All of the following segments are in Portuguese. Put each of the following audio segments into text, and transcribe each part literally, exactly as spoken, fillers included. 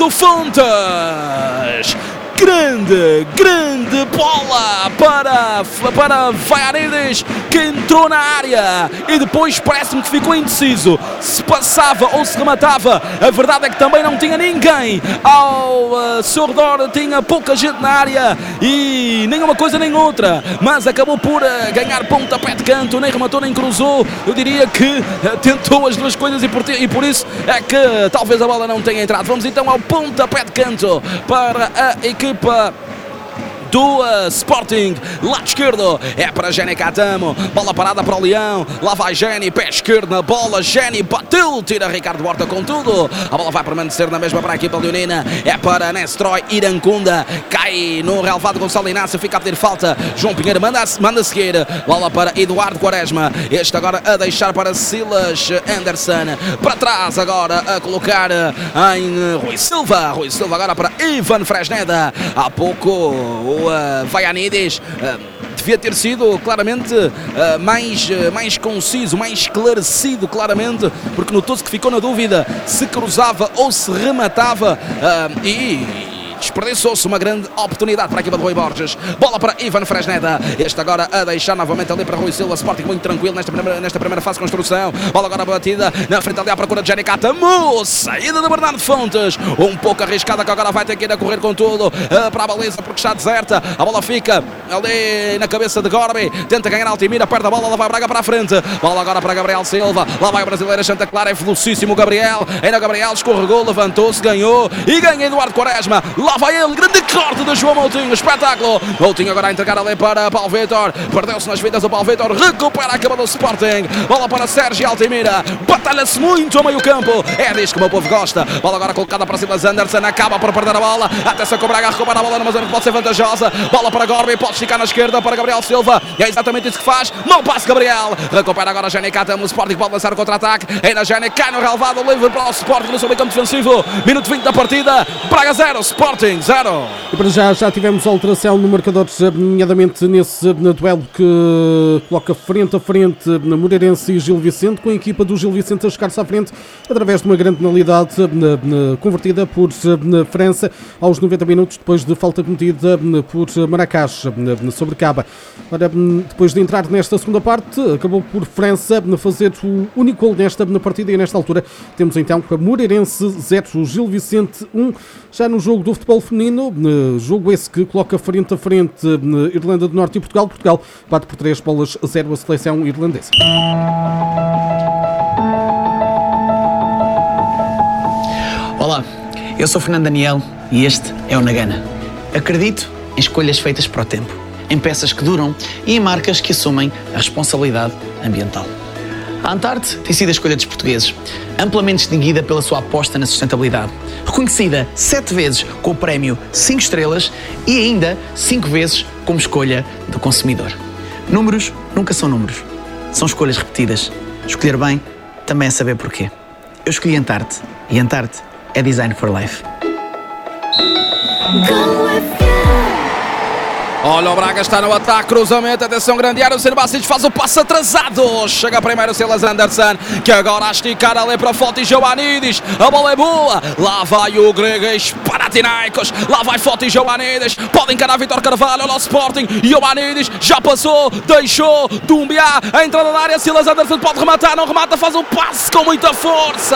do Fontes. Grande, grande bola para, para Vaianides, que entrou na área e depois parece-me que ficou indeciso se passava ou se rematava. A verdade é que também não tinha ninguém ao uh, seu redor, tinha pouca gente na área e nem uma coisa nem outra, mas acabou por uh, ganhar pontapé de canto, nem rematou nem cruzou. Eu diria que uh, tentou as duas coisas e por, e por isso é que uh, talvez a bola não tenha entrado. Vamos então ao pontapé de canto para a equipe do uh, Sporting, lado esquerdo é para Jenny Catamo, bola parada para o Leão, lá vai Jenny, pé esquerdo na bola, Jenny bateu, tira Ricardo Horta com tudo, a bola vai permanecer na mesma para a equipa leonina, é para Nestroy Irancunda, cai no relevado Gonçalo Inácio, fica a pedir falta, João Pinheiro manda, manda seguir, bola para Eduardo Quaresma, este agora a deixar para Silas Anderson, para trás agora a colocar em Rui Silva, Rui Silva agora para Ivan Fresneda, há pouco o Uh, Vaianides uh, devia ter sido claramente uh, mais, uh, mais conciso, mais esclarecido claramente, porque notou-se que ficou na dúvida se cruzava ou se rematava uh, e desperdiçou-se uma grande oportunidade para a equipa de Rui Borges. Bola para Ivan Fresneda, este agora a deixar novamente ali para Rui Silva. Sporting muito tranquilo nesta primeira, nesta primeira fase de construção. Bola agora batida na frente ali à procura de Jenny Catamo, saída de Bernardo Fontes, um pouco arriscada, que agora vai ter que ir a correr com tudo uh, para a baliza porque está deserta. A bola fica ali na cabeça de Gorbi, tenta ganhar Altimira, perde a bola, lá vai Braga para a frente. Bola agora para Gabriel Silva, lá vai o brasileiro Santa Clara, é velocíssimo o Gabriel, ainda Gabriel escorregou, levantou-se, ganhou e ganha Eduardo Quaresma. Lá vai ele, grande corte de João Moutinho, espetáculo. Moutinho agora a entregar ali para Paulo Vitor, perdeu-se nas vidas do Paulo Vitor, recupera a cama do Sporting, bola para Sérgio Altimira, batalha-se muito ao meio campo, é disso que o meu povo gosta. Bola agora colocada para Silas Anderson, acaba por perder a bola, atenção com o Braga a recupera a bola numa zona que pode ser vantajosa, bola para Gorbi, pode esticar na esquerda para Gabriel Silva, e é exatamente isso que faz, mau passe Gabriel, recupera agora Jenny Catamo, o Sporting pode lançar o contra-ataque, ainda Jenny cai no relevado, livre para o Sporting no seu meio campo defensivo, minuto vinte da partida, Braga zero, Sporting zero. E para já, já tivemos alteração no marcador, nomeadamente nesse duelo que coloca frente a frente Moreirense e Gil Vicente, com a equipa do Gil Vicente a chegar-se à frente através de uma grande penalidade convertida por França aos noventa minutos, depois de falta cometida por Maracás sobre Caba. Ora, depois de entrar nesta segunda parte, acabou por França fazer o único gol nesta partida e nesta altura temos então a Moreirense zero, Gil Vicente um, já no jogo do futebol feminino. Jogo esse que coloca frente a frente Irlanda do Norte e Portugal. Portugal bate por três bolas a zero a seleção irlandesa. Olá, eu sou Fernando Daniel e este é o Nagana. Acredito em escolhas feitas para o tempo, em peças que duram e em marcas que assumem a responsabilidade ambiental. A Antarte tem sido a escolha dos portugueses, amplamente distinguida pela sua aposta na sustentabilidade, reconhecida sete vezes com o prémio cinco estrelas e ainda cinco vezes como escolha do consumidor. Números nunca são números, são escolhas repetidas. Escolher bem também é saber porquê. Eu escolhi Antarte e Antarte é Design for Life. Olha, o Braga está no ataque, cruzamento, atenção, grande área, o Serbassis faz o passo atrasado, chega primeiro o Silas Anderson, que agora a esticar ali para Foti Joanidis, a bola é boa, lá vai o Gregas Panathinaikos, lá vai Foti Joanidis, pode encarar Vitor Carvalho, olha o Sporting, Joanidis já passou, deixou, Dumbiá, a entrada da área, Silas Anderson pode rematar, não remata, faz um passe com muita força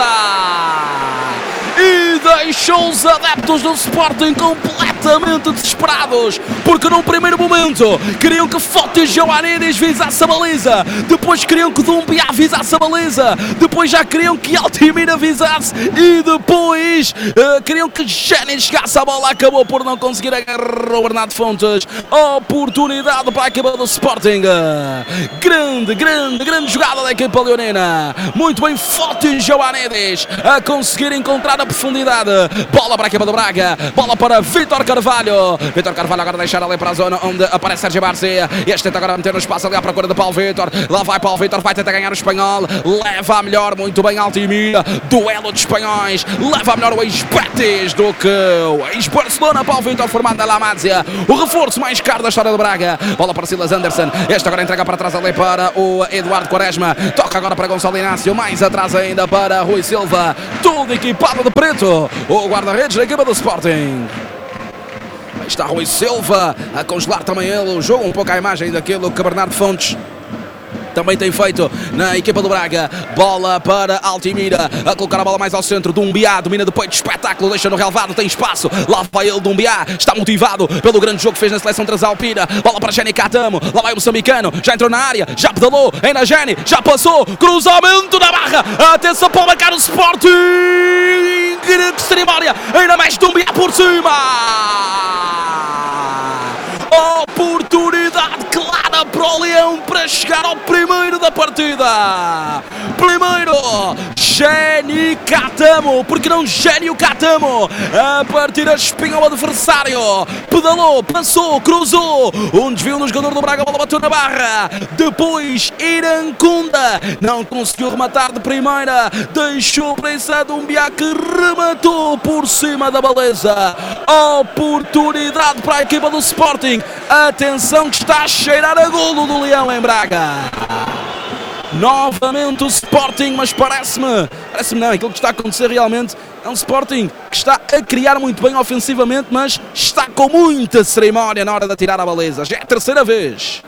e deixou os adeptos do Sporting completamente desesperados, porque num primeiro momento queriam que Foti Joanidis visasse a baliza, depois queriam que Dumbiá visasse a baliza, depois já queriam que Altimira visasse e depois uh, queriam que Jenny chegasse a bola, acabou por não conseguir agarrar o Bernardo Fontes. Oportunidade para a equipa do Sporting, grande, grande, grande jogada da equipa leonina, muito bem Foti Joanidis a conseguir encontrar a profundidade, bola para a equipa do Braga, bola para Vitor Carvalho. Carvalho. Vítor Carvalho agora deixar ali para a zona onde aparece Sérgio Barcia. Este tenta agora meter no espaço ali à procura de Paulo Vítor. Lá vai Paulo Vítor, vai tentar ganhar o espanhol. Leva a melhor, muito bem Altimira. Duelo de espanhóis. Leva a melhor o ex-Betis do que o ex-Barcelona. Paulo Vítor formando a La Masia. O reforço mais caro da história do Braga. Bola para Silas Anderson. Este agora entrega para trás ali para o Eduardo Quaresma. Toca agora para Gonçalo Inácio. Mais atrás ainda para Rui Silva. Tudo equipado de preto. O guarda-redes da equipa do Sporting. Aí está Rui Silva a congelar também ele o jogo. Um pouco a imagem daquilo que Bernardo Fontes também tem feito na equipa do Braga. Bola para Altimira, a colocar a bola mais ao centro. Dumbiá domina depois de espetáculo, deixa no relvado, tem espaço. Lá vai ele, Dumbiá, está motivado pelo grande jogo que fez na seleção transalpina. Bola para Jenny Catamo, lá vai o moçambicano, já entrou na área, já pedalou, ainda Jenny, já passou, cruzamento na barra. Atenção para marcar o Sporting. Que cerimónia, ainda mais Dumbiá por cima. Oportunidade clara para o Leão para chegar ao primeiro da partida. Primeiro, Jenny Catamo, porque não Gênio Catamo, a partir a espinha ao adversário, pedalou, passou, cruzou, um desvio no jogador do Braga, a bola bateu na barra, depois Irancunda, não conseguiu rematar de primeira, deixou para essa Dumbiá que rematou por cima da baliza. Oportunidade para a equipa do Sporting, atenção que está a cheirar a golo do Leão em Braga. Novamente o Sporting, mas parece-me, parece-me não, aquilo que está a acontecer realmente é um Sporting que está a criar muito bem ofensivamente, mas está com muita cerimónia na hora de atirar a baliza. Já é a terceira vez.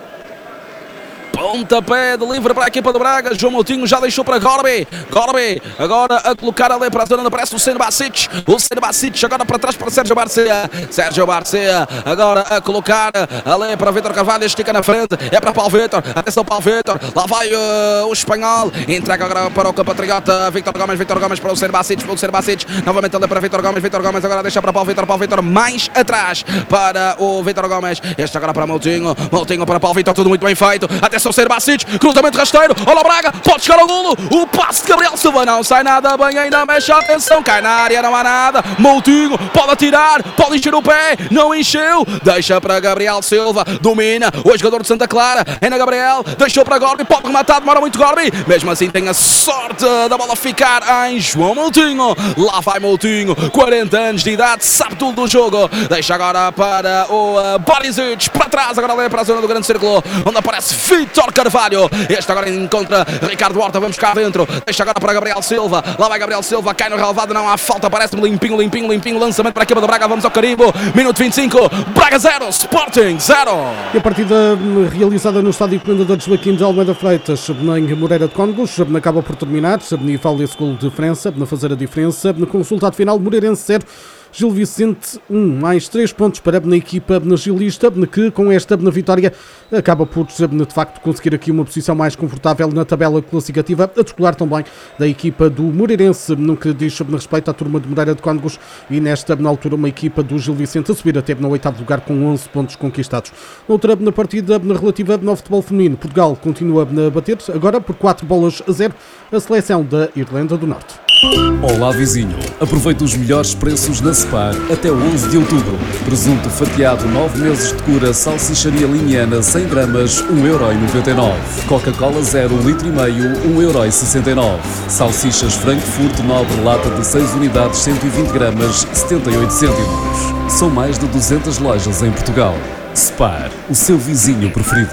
Pontapé de livre para a equipa do Braga. João Moutinho já deixou para Gorbi. Gorbi agora a colocar ali para a zona onde aparece o Senna Basic. O Senna Basic agora para trás para Sérgio Barcia. Sérgio Barcia agora a colocar ali para Vítor Carvalho. Estica na frente. É para Paulo Vítor. Atenção Paulo Vítor. Lá vai uh, o espanhol. Entrega agora para o compatriota Vítor Gomes. Vítor Gomes para o Senna Basic. Para o Senna Basic. Novamente ali para Vítor Gomes. Vítor Gomes agora deixa para Paulo Vítor. Paulo Vítor mais atrás para o Vítor Gomes. Este agora para Moutinho. Moutinho para Paulo Vítor. Tudo muito bem feito. Atenção Senna Basic, cruzamento rasteiro, olha o Braga, pode chegar ao golo, o passe de Gabriel Silva, não sai nada bem, ainda mexe a atenção, cai na área, não há nada, Moutinho, pode atirar, pode encher o pé, não encheu, deixa para Gabriel Silva, domina, o jogador de Santa Clara, ainda Gabriel, deixou para Gorbi, pode rematar, demora muito Gorbi, mesmo assim tem a sorte da bola ficar em João Moutinho, lá vai Moutinho, quarenta anos de idade, sabe tudo do jogo, deixa agora para o uh, Barisic, para trás, agora ali para a zona do grande círculo, onde aparece Vítor Carvalho. Este agora encontra Ricardo Horta, vamos cá dentro, deixa agora para Gabriel Silva, lá vai Gabriel Silva, cai no relvado, não há falta, parece-me limpinho, limpinho, limpinho, lançamento para a equipa do Braga, vamos ao carimbo, minuto vinte e cinco, Braga zero, Sporting zero. E a partida realizada no estádio Comendador Joaquim de Almeida Freitas, em Moreira de Cónegos, acaba por terminar, e fala esse gol de diferença, a fazer a diferença, no resultado final, Moreirense zero, Gil Vicente um, mais três pontos para a equipa gilista, que com esta vitória acaba por de facto conseguir aqui uma posição mais confortável na tabela classificativa, a descolar também da equipa do Moreirense no que diz respeito à turma de Moreira de Cónegos, e nesta na altura uma equipa do Gil Vicente a subir até no oitavo lugar com onze pontos conquistados. Outra na partida relativa ao futebol feminino, Portugal continua a bater agora por quatro bolas a zero a seleção da Irlanda do Norte. Olá vizinho, aproveite os melhores preços na Spar até onze de outubro. Presunto fatiado nove meses de cura, salsicharia liniana cem gramas, um euro e noventa e nove. Coca-Cola zero, um litro e meio, um euro e sessenta e nove. Salsichas Frankfurt Nobre lata de seis unidades, cento e vinte gramas, setenta e oito cêntimos. São mais de duzentas lojas em Portugal. Spar, o seu vizinho preferido.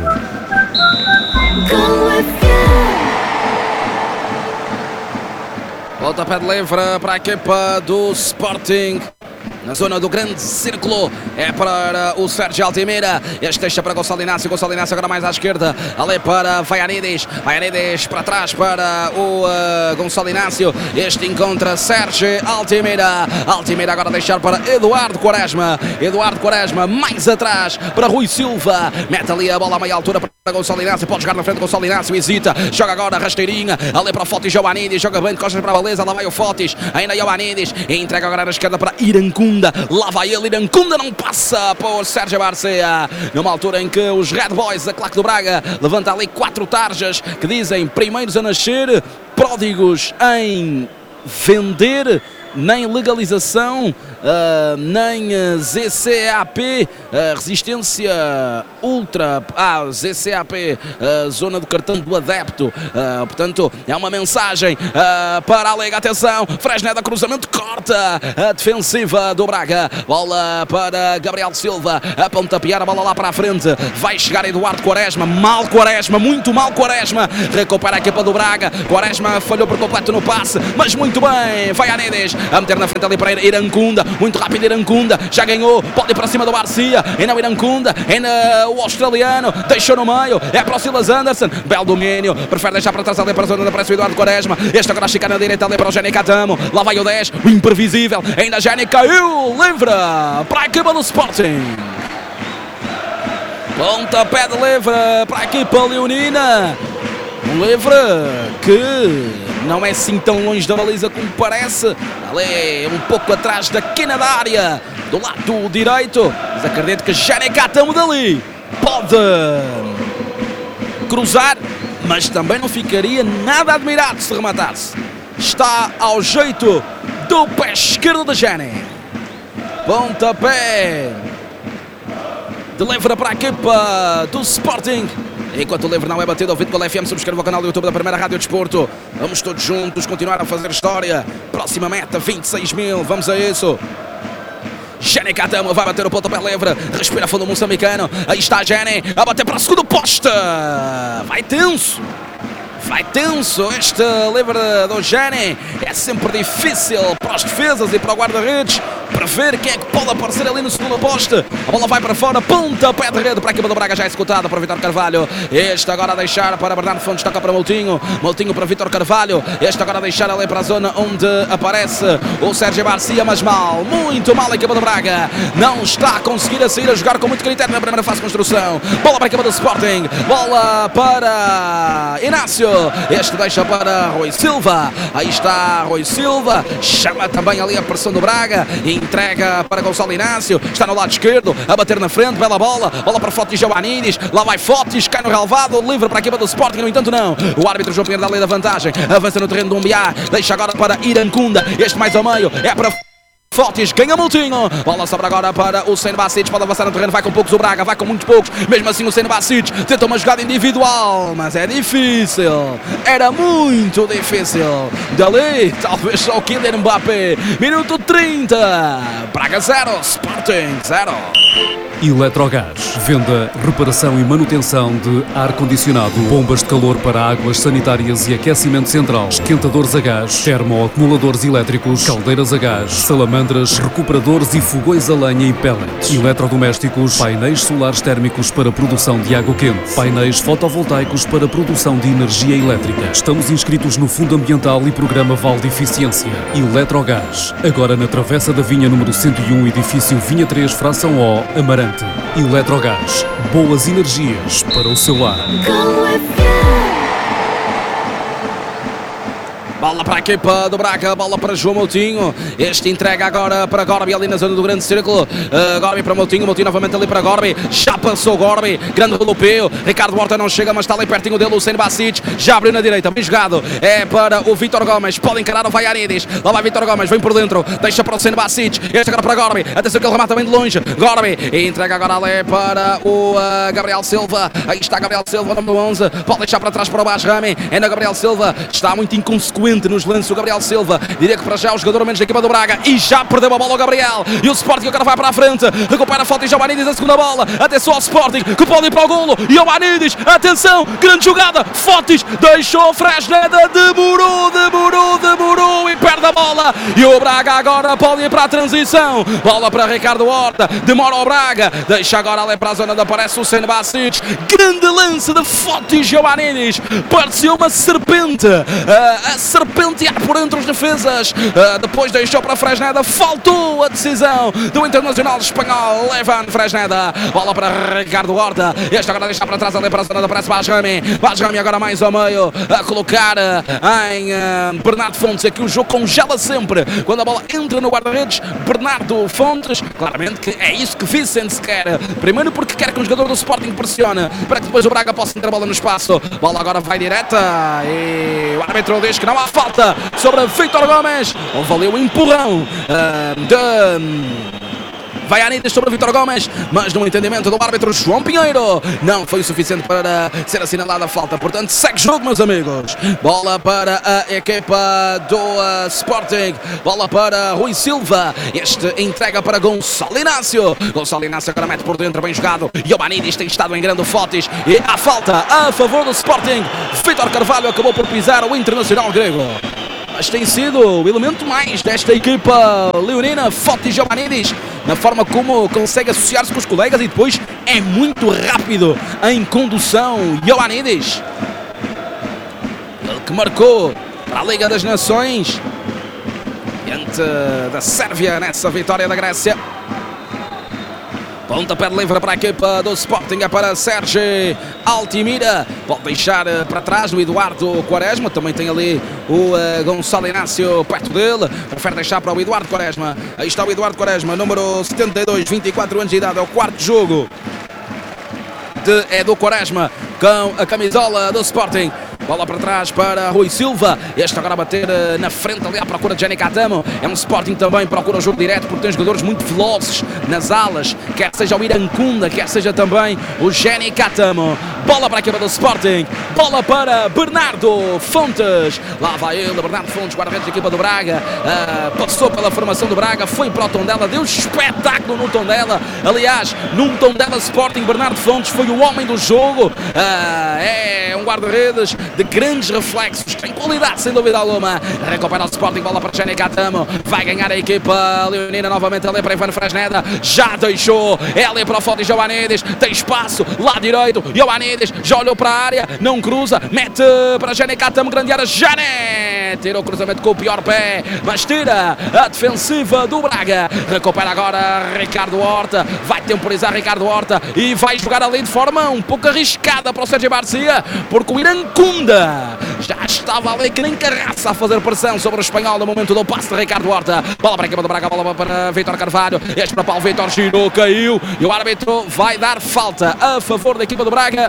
Volta pé de livre para a equipa do Sporting. Na zona do grande círculo é para o Sérgio Altimira. Este deixa para Gonçalo Inácio. Gonçalo Inácio agora mais à esquerda. Ali para Vaianides. Vaianides para trás para o uh, Gonçalo Inácio. Este encontra Sérgio Altimira. Altimira agora a deixar para Eduardo Quaresma. Eduardo Quaresma mais atrás para Rui Silva. Mete ali a bola a meia altura para Gonçalo Inácio. Pode jogar na frente. Gonçalo Inácio hesita. Joga agora rasteirinha. Ali para o Fotis Joanides. Joga bem de costas para a baliza. Lá vai o Fotis. Ainda Joanides. Entrega agora na esquerda para Irancunda. Lá vai ele, Irancunda não passa por Sérgio Barcia, numa altura em que os Red Boys, a claque do Braga, levanta ali quatro tarjas que dizem primeiros a nascer, pródigos em vender, nem legalização, uh, nem uh, Z C A P, uh, resistência ultra, ah, Z C A P, uh, zona do cartão do adepto, uh, portanto é uma mensagem uh, para a Liga, atenção, Fresneda, cruzamento, corta a defensiva do Braga, bola para Gabriel Silva, a pontapear a bola lá para a frente, vai chegar Eduardo Quaresma, mal Quaresma, muito mal Quaresma, recupera a equipa do Braga, Quaresma falhou por completo no passe, mas muito bem, vai a Nedes, a meter na frente ali para Irancunda, muito rápido Irancunda, já ganhou, pode ir para cima do Barcia, ainda o Irancunda, ainda o australiano, deixou no meio, é para o Silas Anderson, belo domínio, prefere deixar para trás ali para a zona da pressa o Eduardo Quaresma, este agora chica na direita ali para o Jenny Catamo, lá vai o dez, o imprevisível, ainda Jenny caiu, livre para a equipa do Sporting. Pontapé de livre para a equipa leonina, um livre que não é assim tão longe da baliza como parece, ali um pouco atrás da quina da área, do lado direito, mas acredito que Jenny Catamo dali pode cruzar, mas também não ficaria nada admirado se rematasse. Está ao jeito do pé esquerdo da Jenny. Pontapé de livre para a equipa do Sporting. Enquanto o livre não é batido, ouvido pela F M, subscreva o canal do YouTube da Primeira Rádio Desporto. Vamos todos juntos continuar a fazer história. Próxima meta, vinte e seis mil, vamos a isso. Jenny Catamo vai bater o pontapé livre, respira fundo o moçambicano, aí está a Jenny, a bater para o segundo poste, vai tenso, vai tenso este livre do Jenny, é sempre difícil para os defesas e para o guarda-redes prever quem é que pode aparecer ali no segundo poste, a bola vai para fora, pontapé de rede para a equipa do Braga, já executada para Vítor Carvalho, este agora a deixar para Bernardo Fontes, toca para Moutinho, Moutinho para Vítor Carvalho, este agora a deixar ali para a zona onde aparece o Sérgio Barcia, mas mal, muito mal a equipa do Braga, não está a conseguir a sair a jogar com muito critério na primeira fase de construção, bola para a equipa do Sporting, bola para Inácio, este deixa para Rui Silva, aí está Rui Silva, chama também ali a pressão do Braga, entrega para Gonçalo Inácio, está no lado esquerdo, a bater na frente, bela bola, bola para Fotis Joanidis, lá vai Fotis, cai no relvado, livre para a equipa do Sporting, no entanto não, o árbitro João Pinheiro dá lei da vantagem, avança no terreno do Umbiá, deixa agora para Irancunda, este mais ao meio, é para Fotis, ganha Moutinho, bola sobra agora para o Senna Basic, pode avançar no terreno, vai com poucos o Braga, vai com muito poucos, mesmo assim o Senna Basic tenta uma jogada individual, mas é difícil, era muito difícil, dali talvez só o Kylian Mbappé, minuto trinta, Braga zero, Sporting zero. Eletrogás, venda, reparação e manutenção de ar-condicionado, bombas de calor para águas sanitárias e aquecimento central, esquentadores a gás, termoacumuladores elétricos, caldeiras a gás, salamandras, recuperadores e fogões a lenha e pellets, eletrodomésticos, painéis solares térmicos para produção de água quente, painéis fotovoltaicos para produção de energia elétrica. Estamos inscritos no Fundo Ambiental e Programa Vale de Eficiência. Eletrogás, agora na Travessa da Vinha número cento e um, edifício Vinha três, fração O, Amarante. Eletrogás, boas energias para o seu lar. Bola para a equipa do Braga, bola para João Moutinho, este entrega agora para Gorbi ali na zona do grande círculo, uh, Gorbi para Moutinho, Moutinho novamente ali para Gorbi, já passou Gorbi, grande relupeu, Ricardo Horta não chega, mas está ali pertinho dele o Senna Basic, já abriu na direita, bem jogado, é para o Vítor Gomes, pode encarar o Vaiaridis, lá vai Vítor Gomes, vem por dentro, deixa para o Senna Basic, este agora para Gorbi, atenção que ele remata bem de longe, Gorbi, e entrega agora ali para o uh, Gabriel Silva, aí está Gabriel Silva, número onze, pode deixar para trás para o Basrami, é na Gabriel Silva, está muito inconsequente nos lances o Gabriel Silva, diria que para já o jogador menos da equipa do Braga, e já perdeu a bola o Gabriel, e o Sporting agora vai para a frente, recupera a Fotis Joanidis, a segunda bola, atenção ao Sporting, que pode ir para o golo, e Joanidis, atenção, grande jogada, Fotis, deixou Fresneda, demorou, demorou, demorou, e perde a bola, e o Braga agora pode ir para a transição, bola para Ricardo Horta, demora o Braga, deixa agora ali para a zona onde aparece o Senna Basic, grande lance de Fotis Joanidis, pareceu uma serpente, a serpente pentear por entre os defesas, uh, depois deixou para Fresneda, faltou a decisão do internacional espanhol Levan Fresneda, bola para Ricardo Horta, este agora deixa para trás ali para a zona da pressa Basrami, Basrami agora mais ao meio, a colocar uh, em uh, Bernardo Fontes, aqui o jogo congela sempre, quando a bola entra no guarda-redes, Bernardo Fontes, claramente que é isso que Vicente quer, primeiro porque quer que o jogador do Sporting pressione, para que depois o Braga possa entrar a bola no espaço, bola agora vai direta, e o árbitro diz que não há a falta sobre Vítor Gomes. Houve ali o empurrão uh, de Vaianides sobre Vítor Gomes, mas no entendimento do árbitro João Pinheiro não foi o suficiente para ser assinalada a falta, portanto segue jogo, meus amigos. Bola para a equipa do uh, Sporting, bola para Rui Silva, este entrega para Gonçalo Inácio. Gonçalo Inácio agora mete por dentro, bem jogado. Ioannidis tem estado em grande fotis e a falta a favor do Sporting. Vítor Carvalho acabou por pisar o internacional grego. Mas tem sido o elemento mais desta equipa leonina, Fotis Ioannidis, na forma como consegue associar-se com os colegas e depois é muito rápido em condução. Ioannidis, ele que marcou para a Liga das Nações diante da Sérvia nessa vitória da Grécia. Pontapé de livre para a equipa do Sporting, é para Sérgio Altimira. Pode deixar para trás o Eduardo Quaresma. Também tem ali o uh, Gonçalo Inácio perto dele. Prefere deixar para o Eduardo Quaresma. Aí está o Eduardo Quaresma, número setenta e dois, vinte e quatro anos de idade. É o quarto jogo de Edu Quaresma com a camisola do Sporting. Bola para trás para Rui Silva. Este agora a bater na frente ali à procura de Jenny Catamo. É um Sporting também, procura o jogo direto porque tem jogadores muito velozes nas alas. Quer seja o Irancunda, quer seja também o Jenny Catamo. Bola para a equipa do Sporting. Bola para Bernardo Fontes. Lá vai ele, Bernardo Fontes, guarda-redes da equipa do Braga. Uh, passou pela formação do Braga, foi para o Tondela, deu espetáculo no Tondela. Aliás, num Tondela Sporting, Bernardo Fontes foi o homem do jogo. Uh, é um guarda-redes de grandes reflexos, tem qualidade sem dúvida alguma. Recupera o Sporting, bola para Jenny Catamo, vai ganhar a equipa leonina novamente ali para Ivan Fresneda, já deixou, é ali para o Fotis Ioannidis, tem espaço, lado direito, Ioannidis já olhou para a área, não cruza, mete para Jenny Catamo, grande área, Jané, tira o cruzamento com o pior pé, mas tira a defensiva do Braga. Recupera agora Ricardo Horta, vai temporizar Ricardo Horta e vai jogar ali de forma um pouco arriscada para o Sérgio Garcia, porque o Irancunda já estava ali que nem carraça a fazer pressão sobre o espanhol no momento do passe de Ricardo Horta. Bola para a equipa do Braga, bola para Vítor Carvalho, este para Paulo Vítor, girou, caiu e o árbitro vai dar falta a favor da equipa do Braga.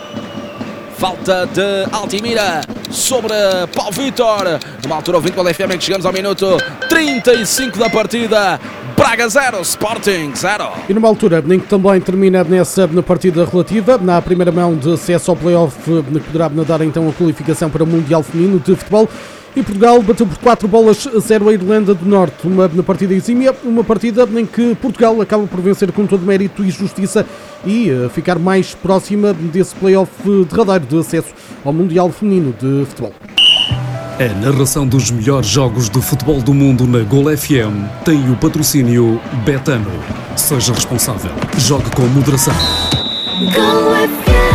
Falta de Altimira sobre Paulo Vítor. Numa altura ouvinte pela F M que chegamos ao minuto trinta e cinco da partida. Braga zero, Sporting zero. E numa altura em que também termina nessa na partida relativa, na primeira mão de acesso ao play-off, que poderá dar então a qualificação para o Mundial Feminino de Futebol. E Portugal bateu por quatro bolas a zero a Irlanda do Norte, uma partida exímia, uma partida em que Portugal acaba por vencer com todo mérito e justiça e uh, ficar mais próxima desse play-off derradeiro de acesso ao Mundial Feminino de Futebol. A narração dos melhores jogos de futebol do mundo na Gol F M tem o patrocínio Betano. Seja responsável. Jogue com moderação. Gol F M.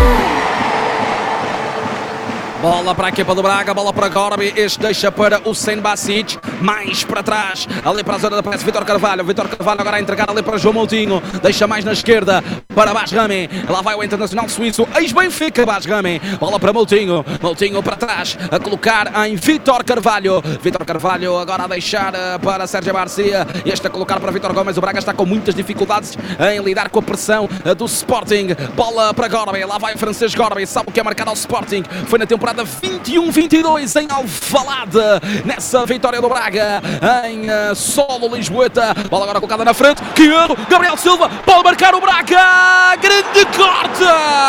Bola para a equipa do Braga, bola para Gorbi, este deixa para o Hussein Basic, mais para trás, ali para a zona da pressa, Vítor Carvalho, Vítor Carvalho agora a entregar ali para João Moutinho, deixa mais na esquerda para Basrami, lá vai o internacional suíço, ex-Benfica Basrami, bola para Moutinho, Moutinho para trás, a colocar em Vítor Carvalho, Vítor Carvalho agora a deixar para Sérgio Garcia, este a colocar para Vítor Gomes, o Braga está com muitas dificuldades em lidar com a pressão do Sporting, bola para Gorbi, lá vai o francês Gorbi, sabe o que é marcar ao Sporting, foi na temporada vinte e um vinte e dois em Alvalade, nessa vitória do Braga em uh, solo Lisboeta. Bola agora colocada na frente, que erro, Gabriel Silva pode marcar o Braga, grande corte,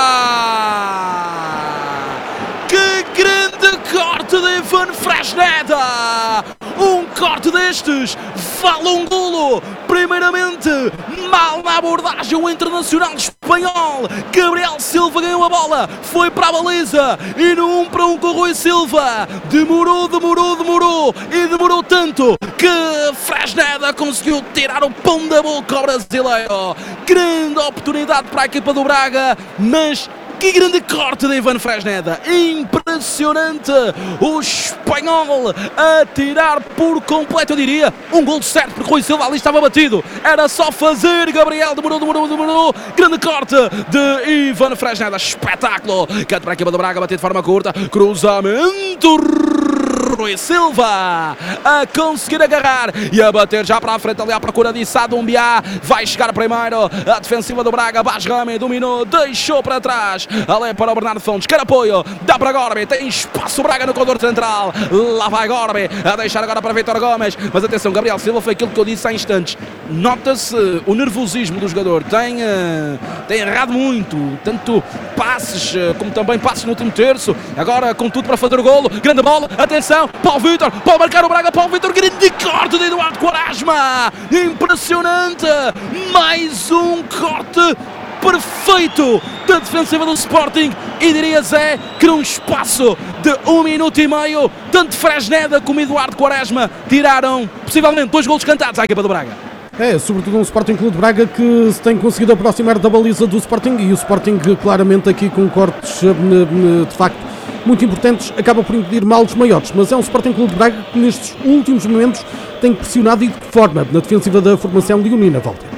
que grande corte de Ivan Fresneda, um corte destes vale um golo. Primeiramente, mal na abordagem o internacional espanhol, Gabriel Silva ganhou a bola, foi para a baliza e no um para um com o Rui Silva, demorou, demorou, demorou e demorou tanto que Fresneda conseguiu tirar o pão da boca ao brasileiro. Grande oportunidade para a equipa do Braga, mas que grande corte de Ivan Fresneda, impressionante, o espanhol a tirar por completo, eu diria, um gol certo, porque Rui Silva ali estava batido, era só fazer, Gabriel demorou, demorou, demorou, grande corte de Ivan Fresneda, espetáculo, canto para a equipa do Braga, bater de forma curta, cruzamento, Rui Silva a conseguir agarrar e a bater já para a frente ali à procura de Issa Doumbia. Vai chegar primeiro a defensiva do Braga. Basrami dominou, deixou para trás. Ali para o Bernardo Fontes, quer apoio, dá para Gorbi, tem espaço o Braga no corredor central. Lá vai Gorbi a deixar agora para Vítor Gomes. Mas atenção, Gabriel Silva foi aquilo que eu disse há instantes. Nota-se o nervosismo do jogador. Tem, uh, tem errado muito, tanto passes uh, como também passes no último terço. Agora com tudo para fazer o golo. Grande bola, atenção, Paulo Vítor, pode marcar o Braga, Paulo Vítor, grande corte de Eduardo Quaresma. Impressionante, mais um corte perfeito da defensiva do Sporting, e diria Zé que num espaço de um minuto e meio, tanto Fresneda como Eduardo Quaresma tiraram possivelmente dois golos cantados à equipa do Braga. É, sobretudo um Sporting Clube de Braga que se tem conseguido aproximar da baliza do Sporting, e o Sporting claramente aqui com cortes de facto muito importantes, acaba por impedir males maiores, mas é um Sporting Clube de Braga que nestes últimos momentos tem pressionado e de que forma na defensiva da formação leonina, Walter.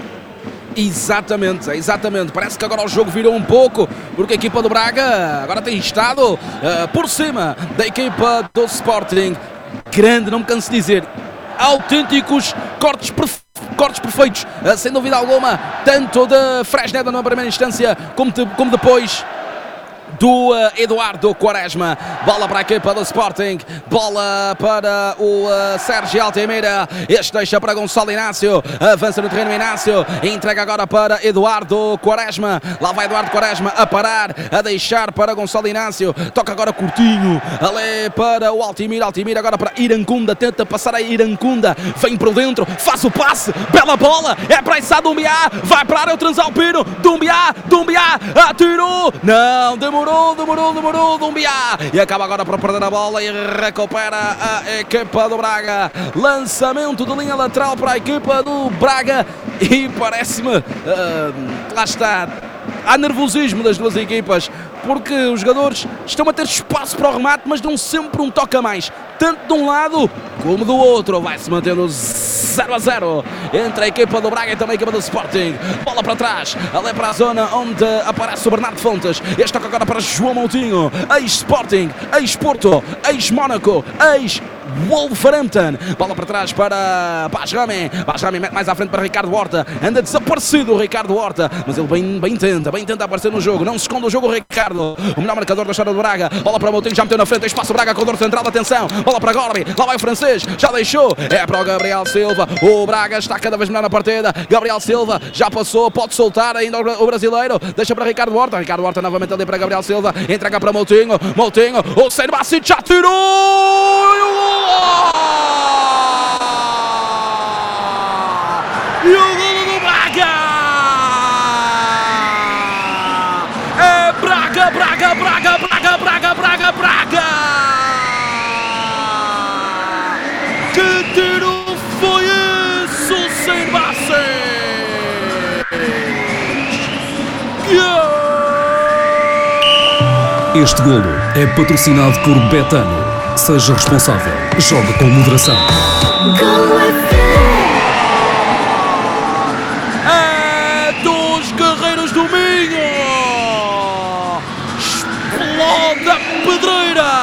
Exatamente, exatamente, parece que agora o jogo virou um pouco, porque a equipa do Braga agora tem estado uh, por cima da equipa do Sporting. Grande, não me canso de dizer, autênticos cortes perfeitos. Cortes perfeitos, uh, sem dúvida alguma, tanto de Fresneda na primeira instância, como, de, como depois do uh, Eduardo Quaresma. Bola para a equipa do Sporting, bola para o uh, Sérgio Altamira, este deixa para Gonçalo Inácio, avança no terreno Inácio, entrega agora para Eduardo Quaresma, lá vai Eduardo Quaresma a parar, a deixar para Gonçalo Inácio, toca agora curtinho, ali para o Altimira, Altimira agora para Irancunda, tenta passar a Irancunda, vem por dentro, faz o passe, bela bola, é para Issa Doumbia, vai para a área o Transalpino, Doumbia, Doumbia, atirou, não, demorou, demorou, demorou, Doumbia, e acaba agora por perder a bola e recupera a equipa do Braga. Lançamento de linha lateral para a equipa do Braga e parece-me, uh, lá está, há nervosismo das duas equipas, porque os jogadores estão a ter espaço para o remate, mas dão sempre um toque a mais, tanto de um lado como do outro. Vai-se mantendo zero a zero entre a equipa do Braga e também a equipa do Sporting. Bola para trás, ali para a zona onde aparece o Bernardo Fontes. Este toca agora para João Moutinho, ex-Sporting, ex-Porto, ex-Mónaco, ex Wolverhampton. Bola para trás para Basrami. Basrami mete mais à frente para Ricardo Horta. Anda desaparecido o Ricardo Horta, mas ele bem, bem tenta, bem tenta aparecer no jogo. Não se esconde o jogo o Ricardo, o melhor marcador da história do Braga. Bola para Moutinho, já meteu na frente, espaço Braga, corredor central, atenção. Bola para Gorbi, lá vai o francês, já deixou. É para o Gabriel Silva. O Braga está cada vez melhor na partida. Gabriel Silva já passou, pode soltar ainda o brasileiro. Deixa para Ricardo Horta. Ricardo Horta novamente ali para Gabriel Silva. Entrega para Moutinho. Moutinho, o Sérgio Bassett já tirou! E o golo do Braga! É Braga, Braga, Braga, Braga, Braga, Braga, Braga! Que tiro foi isso, sem base? Este golo é patrocinado por Betano. Seja responsável, jogue com moderação. É dos Guerreiros do Minho! Explode a pedreira!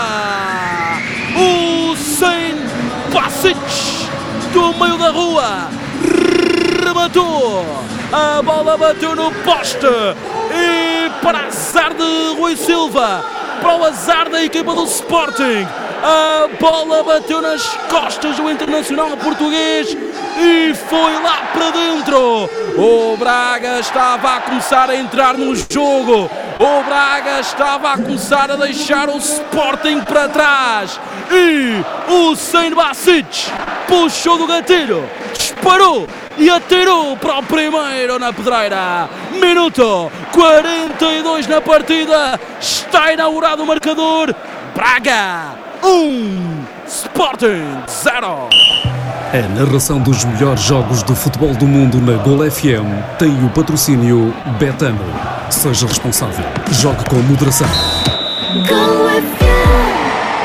O Saint Bassett do meio da rua rematou! A bola bateu no poste e para azar de Rui Silva, para o azar da equipa do Sporting, a bola bateu nas costas do internacional português e foi lá para dentro. O Braga estava a começar a entrar no jogo. O Braga estava a começar a deixar o Sporting para trás. E o Saint Bassett puxou do gatilho, disparou e atirou para o primeiro na pedreira. Minuto quarenta e dois na partida. Está inaugurado o marcador. Braga um, Sporting zero. A narração dos melhores jogos de futebol do mundo na Gol F M tem o patrocínio Betano. Seja responsável, jogue com moderação. Gol F M.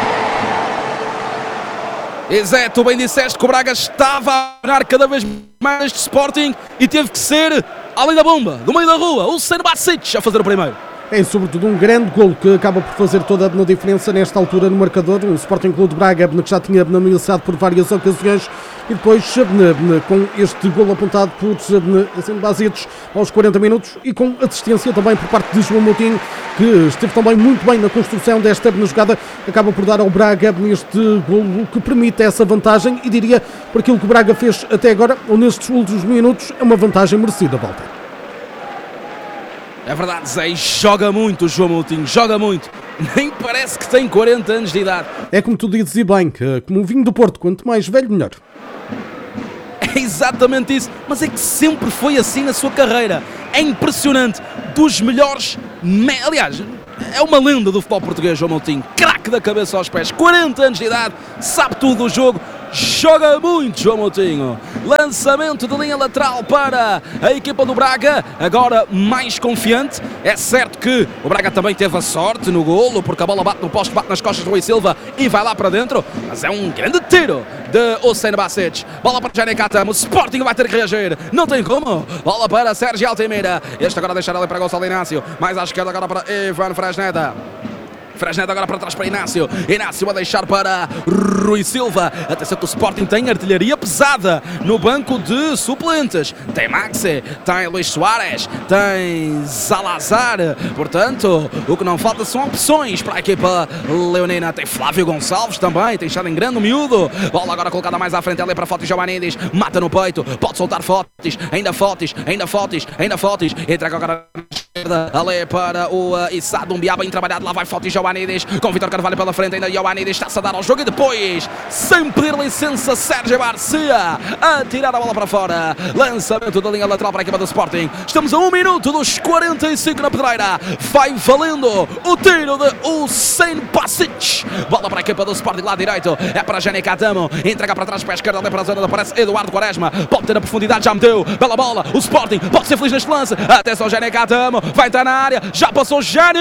E Zé, tu bem disseste que o Braga estava a ganhar cada vez mais de Sporting e teve que ser, além da bomba, do meio da rua, o Saint Bassett a fazer o primeiro. É sobretudo um grande golo que acaba por fazer toda a diferença nesta altura no marcador. O Sporting Clube de Braga que já tinha ameaçado por várias ocasiões e depois com este golo apontado por Basitos aos quarenta minutos e com assistência também por parte de João Moutinho, que esteve também muito bem na construção desta jogada, acaba por dar ao Braga este golo que permite essa vantagem e diria, por aquilo que o Braga fez até agora, ou nestes últimos minutos, é uma vantagem merecida, Walter. É verdade, Zé, joga muito o João Moutinho, joga muito. Nem parece que tem quarenta anos de idade. É como tu dizes e bem, como o vinho do Porto, quanto mais velho, melhor. É exatamente isso, mas é que sempre foi assim na sua carreira. É impressionante, dos melhores, me... aliás, é uma lenda do futebol português, João Moutinho. Craque da cabeça aos pés, quarenta anos de idade, sabe tudo do jogo. Joga muito João Moutinho. Lançamento de linha lateral para a equipa do Braga, agora mais confiante. É certo que o Braga também teve a sorte no golo, porque a bola bate no poste, bate nas costas do Rui Silva e vai lá para dentro, mas é um grande tiro de Hussein Basic. Bola para Jani Katamo, o Sporting vai ter que reagir, não tem como. Bola para Sérgio Altimira, este agora deixar ali para Gonçalo Inácio, mais à esquerda agora para Ivan Fresneda. Fresneda agora para trás para Inácio. Inácio a deixar para Rui Silva. Atenção que o Sporting tem artilharia pesada no banco de suplentes. Tem Maxi, tem Luís Soares, tem Salazar. Portanto, o que não falta são opções para a equipa leonina. Tem Flávio Gonçalves também, tem estado em grande miúdo. Bola agora colocada mais à frente ali para Fotis Giovannidis. Mata no peito, pode soltar Fotis. Ainda Fotis, ainda Fotis, ainda Fotis. Entrega agora ali para o uh, Issa Dumbiá, bem trabalhado. Lá vai Fotis Giovannidis com Vítor Carvalho pela frente. Ainda Giovannidis está-se a dar ao jogo e depois, sem pedir licença, Sérgio Garcia a tirar a bola para fora. Lançamento da linha lateral para a equipa do Sporting. Estamos a um minuto dos quarenta e cinco na pedreira. Vai valendo o tiro de Hussein Basic. Bola para a equipa do Sporting lá direito. É para Jani Katamo. Entrega para trás para a esquerda. Ali para a zona da aparece Eduardo Quaresma. Pode ter a profundidade, já meteu. Bela bola. O Sporting pode ser feliz neste lance. Atenção, Jani Katamo. Vai entrar na área. Já passou Jani.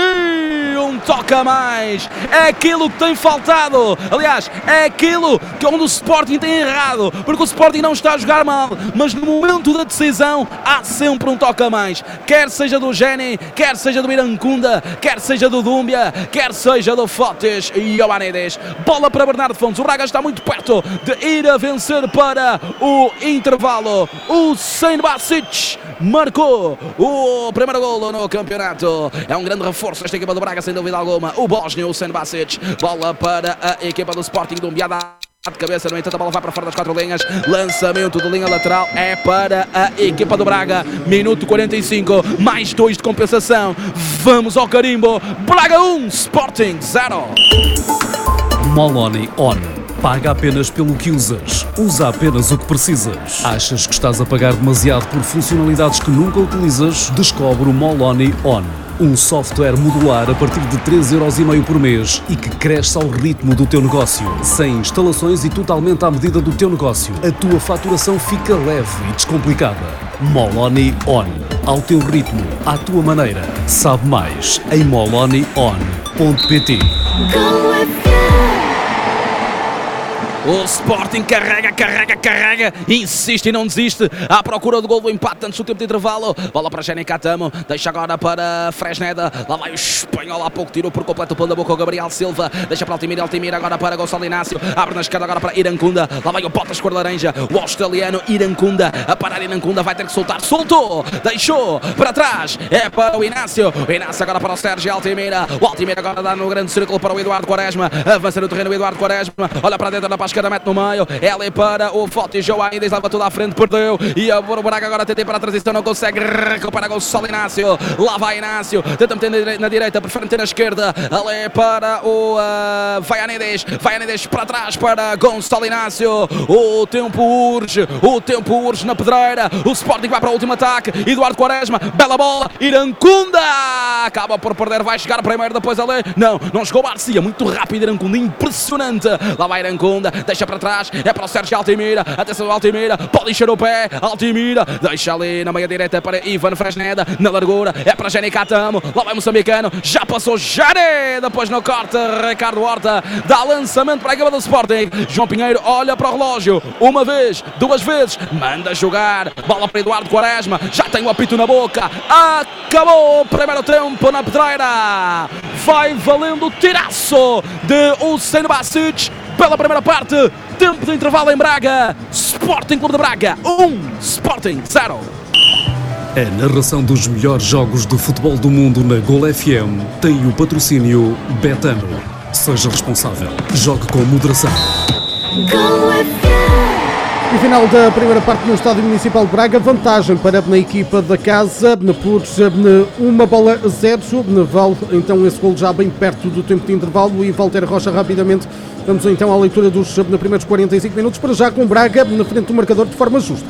Um toque a mais. É aquilo que tem faltado. Aliás, é aquilo que onde o Sporting tem errado. Porque o Sporting não está a jogar mal. Mas no momento da decisão há sempre um toque a mais. Quer seja do Jani, quer seja do Irancunda, quer seja do Dúmbia, quer seja do Fotis Giovannidis. Bola para Bernardo Fontes. O Braga está muito perto de ir a vencer para o intervalo. O Hussein Basic marcou o primeiro golo no campeonato. É um grande reforço esta equipa do Braga, sem dúvida alguma. O bósnio Hussein Basic. Bola para a equipa do Sporting do Umbiada. De cabeça, no entanto a bola vai para fora das quatro linhas. Lançamento de linha lateral é para a equipa do Braga. Minuto quarenta e cinco, mais dois de compensação. Vamos ao carimbo. Braga um, Sporting zero. Moloni On. Paga apenas pelo que usas. Usa apenas o que precisas. Achas que estás a pagar demasiado por funcionalidades que nunca utilizas? Descobre o Moloni On. Um software modular a partir de três euros e meio por mês e que cresce ao ritmo do teu negócio. Sem instalações e totalmente à medida do teu negócio. A tua faturação fica leve e descomplicada. Moloni On. Ao teu ritmo, à tua maneira. Sabe mais em moloni on ponto pt. Go with you. O Sporting carrega, carrega, carrega, insiste e não desiste à procura do gol do empate antes do tempo de intervalo. Bola para Jani Katamo, deixa agora para Fresneda. Lá vai o espanhol, há pouco tirou por completo o pão da boca o Gabriel Silva. Deixa para Altimira, Altimira agora para Gonçalo Inácio. Abre na esquerda agora para Irancunda. Lá vai o Botas cor laranja, o australiano Irancunda. A parar Irancunda, vai ter que soltar. Soltou, deixou para trás. É para o Inácio. O Inácio agora para o Sérgio Altimira. O Altimira agora dá no grande círculo para o Eduardo Quaresma. Avança no terreno o Eduardo Quaresma. Olha para dentro, na para a esquerda, mete no meio. É ali para o Fotis Giovannidis, leva tudo à frente, perdeu. E o Braga agora tenta ir para a transição, não consegue. Recupera Gonçalo Inácio. Lá vai Inácio. Tenta meter na direita, prefere meter na esquerda. Ali para o uh, Giovannidis. Giovannidis para trás para Gonçalo Inácio. O tempo urge. O tempo urge na pedreira. O Sporting vai para o último ataque. Eduardo Quaresma. Bela bola. Irancunda. Acaba por perder. Vai chegar primeiro, depois ali. Não, não chegou Garcia. Muito rápido Irancunda. Impressionante. Lá vai Irancunda. deixa para trás, é para o Sérgio Altimira, atenção ao Altimira, pode encher o pé, Altimira, deixa ali na meia direita para Ivan Fresneda, na largura, é para Jenny Catamo, lá vai moçambicano, já passou Jare, depois no corte, Ricardo Horta, dá lançamento para a equipa do Sporting, João Pinheiro olha para o relógio, uma vez, duas vezes, manda jogar, bola para Eduardo Quaresma, já tem o apito na boca, acabou o primeiro tempo na pedreira, vai valendo o tiraço de Hussein Basic pela primeira parte, tempo de intervalo em Braga, Sporting Clube de Braga um, Sporting zero. A narração dos melhores jogos de futebol do mundo na Gol F M tem o patrocínio Betano. Seja responsável, jogue com moderação. Go F M. E final da primeira parte no Estádio Municipal de Braga, vantagem para a equipa da casa por uma bola a zero. Vale então esse gol já bem perto do tempo de intervalo e Walter Rocha rapidamente. Vamos então à leitura dos primeiros quarenta e cinco minutos, para já com Braga na frente do marcador de forma justa.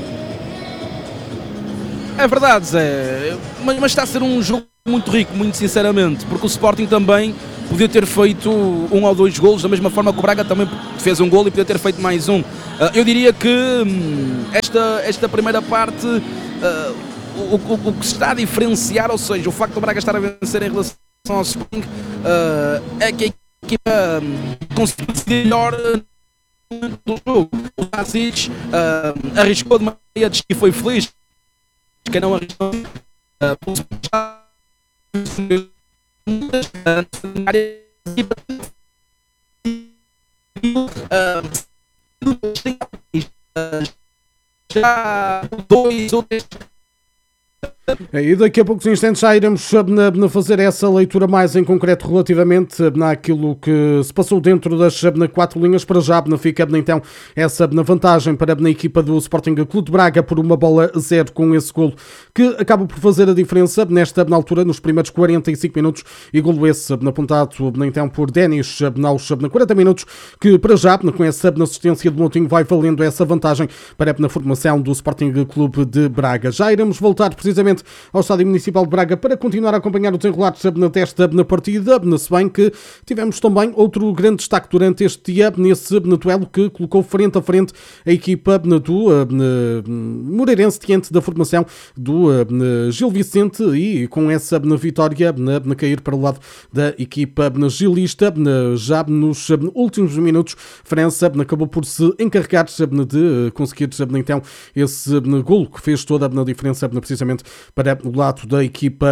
É verdade, Zé, mas, mas está a ser um jogo muito rico, muito sinceramente, porque o Sporting também podia ter feito um ou dois golos, da mesma forma que o Braga também fez um gol e podia ter feito mais um. Eu diria que esta, esta primeira parte, o, o, o que se está a diferenciar, ou seja, o facto do Braga estar a vencer em relação ao Sporting, é que a equipa conseguiu decidir melhor do jogo. O Basic arriscou de maneira e foi feliz. Que não arriscou já dois ou três. E daqui a poucos instantes já iremos fazer essa leitura mais em concreto relativamente naquilo que se passou dentro das quatro linhas. Para já fica então essa vantagem para a equipa do Sporting Clube de Braga por uma bola a zero, com esse golo que acaba por fazer a diferença nesta na altura, nos primeiros quarenta e cinco minutos, e golo esse apontado então por Denis aos quarenta minutos, que para já com essa assistência do Moutinho vai valendo essa vantagem para a formação do Sporting Clube de Braga. Já iremos voltar precisamente ao Estádio Municipal de Braga para continuar a acompanhar o desenrolar desta na partida, se bem que tivemos também outro grande destaque durante este dia nesse duelo que colocou frente a frente a equipa do Moreirense diante da formação do Gil Vicente, e com essa vitória a cair para o lado da equipa gilista. Já nos últimos minutos, França acabou por se encarregar de conseguir então esse golo que fez toda a diferença precisamente para o lado da equipa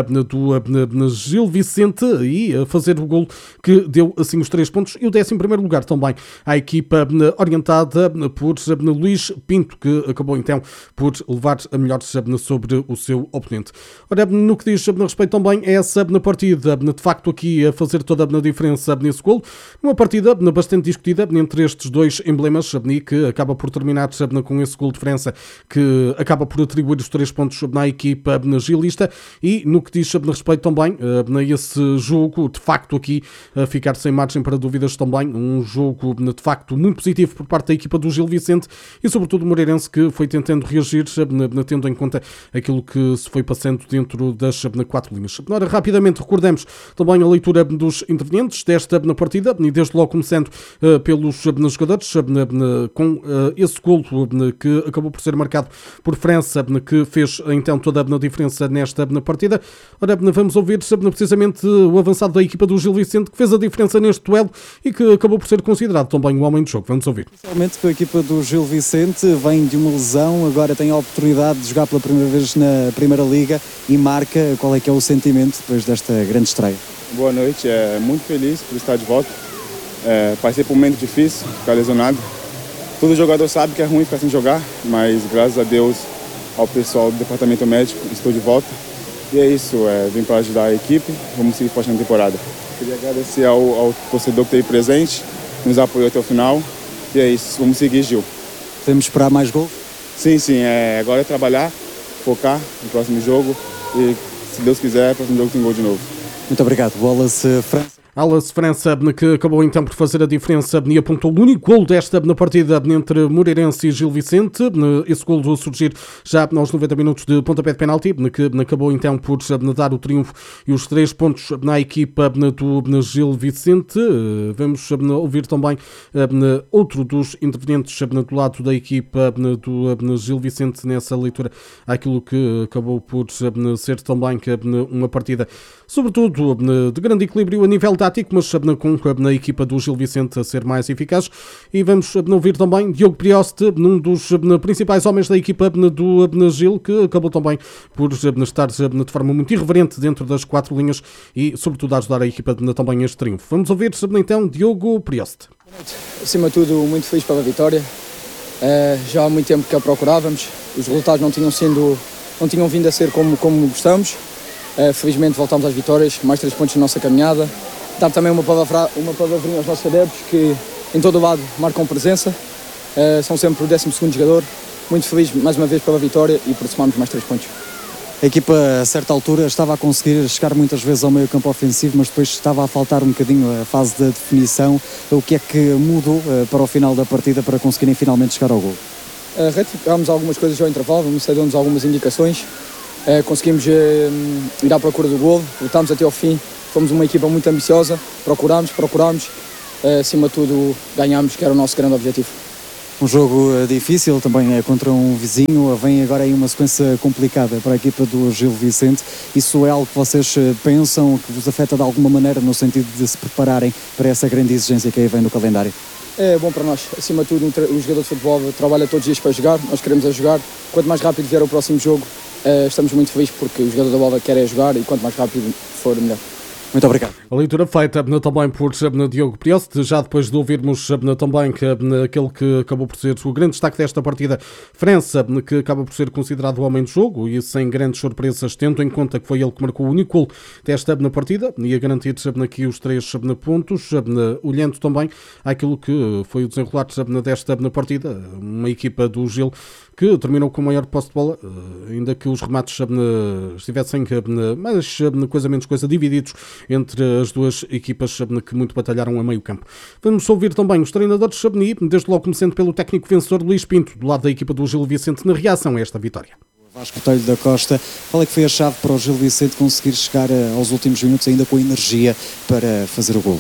do Gil Vicente, e fazer o golo que deu assim os três pontos, e o décimo primeiro lugar também à equipa orientada por Luís Pinto, que acabou então por levar a melhor sobre o seu oponente. Ora, no que diz a respeito também a essa partida, de facto aqui a fazer toda a diferença nesse golo, uma partida bastante discutida entre estes dois emblemas, e que acaba por terminar com esse golo de França, que acaba por atribuir os três pontos na equipa gilista. E no que diz a respeito também a esse jogo, de facto aqui a ficar sem margem para dúvidas também, um jogo de facto muito positivo por parte da equipa do Gil Vicente e sobretudo o Moreirense, que foi tentando reagir tendo em conta aquilo que se foi passando dentro das quatro linhas. Agora, rapidamente recordamos também a leitura dos intervenientes desta partida, e desde logo começando pelos jogadores, com esse golo que acabou por ser marcado por França, que fez então toda a diferença nesta partida. Ora, vamos ouvir precisamente o avançado da equipa do Gil Vicente, que fez a diferença neste duelo e que acabou por ser considerado também o homem do jogo. Vamos ouvir. Especialmente com a equipa do Gil Vicente, vem de uma lesão, agora tem a oportunidade de jogar pela primeira vez na Primeira Liga e marca. Qual é que é o sentimento depois desta grande estreia? Boa noite, é muito feliz por estar de volta. É, passei por um momento difícil, ficar lesionado. Todo jogador sabe que é ruim ficar sem jogar, mas graças a Deus, ao pessoal do departamento médico, estou de volta. E é isso, é, vim para ajudar a equipe, vamos seguir forte na temporada. Queria agradecer ao, ao torcedor que esteve presente, nos apoiou até o final. E é isso, vamos seguir, Gil. Podemos esperar mais gol? Sim, sim, é, agora é trabalhar, focar no próximo jogo e, se Deus quiser, no próximo jogo tem gol de novo. Muito obrigado. Wallace França. Alas França, que acabou então por fazer a diferença e apontou o único gol desta na partida entre Moreirense e Gil Vicente. Esse gol a surgir já aos noventa minutos de pontapé de penalti, que acabou então por dar o triunfo e os três pontos na equipa do Gil Vicente. Vamos ouvir também outro dos intervenientes do lado da equipa do Gil Vicente nessa leitura àquilo que acabou por ser também uma partida, sobretudo de grande equilíbrio a nível tático, mas com a equipa do Gil Vicente a ser mais eficaz. E vamos ouvir também Diogo Prioste, um dos principais homens da equipa do Gil, que acabou também por estar de forma muito irreverente dentro das quatro linhas e, sobretudo, a ajudar a equipa também a este triunfo. Vamos ouvir então Diogo Prioste. Acima de tudo, muito feliz pela vitória. Uh, já há muito tempo que a procurávamos, os resultados não tinham, sido, não tinham vindo a ser como, como gostamos. Uh, felizmente voltámos às vitórias, mais três pontos na nossa caminhada. Dar também uma, palavra, uma palavrinha aos nossos adeptos que em todo o lado marcam presença, uh, são sempre o décimo segundo jogador. Muito feliz mais uma vez pela vitória e por somarmos mais três pontos. A equipa, a certa altura, estava a conseguir chegar muitas vezes ao meio campo ofensivo, mas depois estava a faltar um bocadinho a fase da definição. O que é que mudou para o final da partida para conseguirem finalmente chegar ao gol? Uh, retificámos algumas coisas ao intervalo, o Ministério deu-nos algumas indicações, uh, conseguimos uh, ir à procura do gol, lutámos até ao fim, fomos uma equipa muito ambiciosa, procurámos, procurámos, uh, acima de tudo ganhámos, que era o nosso grande objetivo. Um jogo difícil, também é contra um vizinho, vem agora aí uma sequência complicada para a equipa do Gil Vicente. Isso é algo que vocês pensam, que vos afeta de alguma maneira no sentido de se prepararem para essa grande exigência que aí vem no calendário? É bom para nós, acima de tudo o jogador de futebol trabalha todos os dias para jogar, nós queremos é jogar. Quanto mais rápido vier o próximo jogo, estamos muito felizes porque o jogador da bola quer é jogar e quanto mais rápido for, melhor. Muito obrigado. A leitura feita também por Diogo Prioste, já depois de ouvirmos também que aquele que acabou por ser o grande destaque desta partida, França, que acaba por ser considerado o homem do jogo e sem grandes surpresas, tendo em conta que foi ele que marcou o único gol desta partida e a garantir aqui os três pontos, olhando também àquilo que foi o desenrolar desta partida, uma equipa do Gil que terminou com o maior posse de bola, ainda que os remates estivessem mais coisa menos coisa divididos entre as duas equipas que muito batalharam a meio campo. Vamos ouvir também os treinadores, desde logo começando pelo técnico vencedor Luís Pinto, do lado da equipa do Gil Vicente, na reação a esta vitória. Vasco Botelho da Costa, qual é que foi a chave para o Gil Vicente conseguir chegar aos últimos minutos ainda com energia para fazer o golo?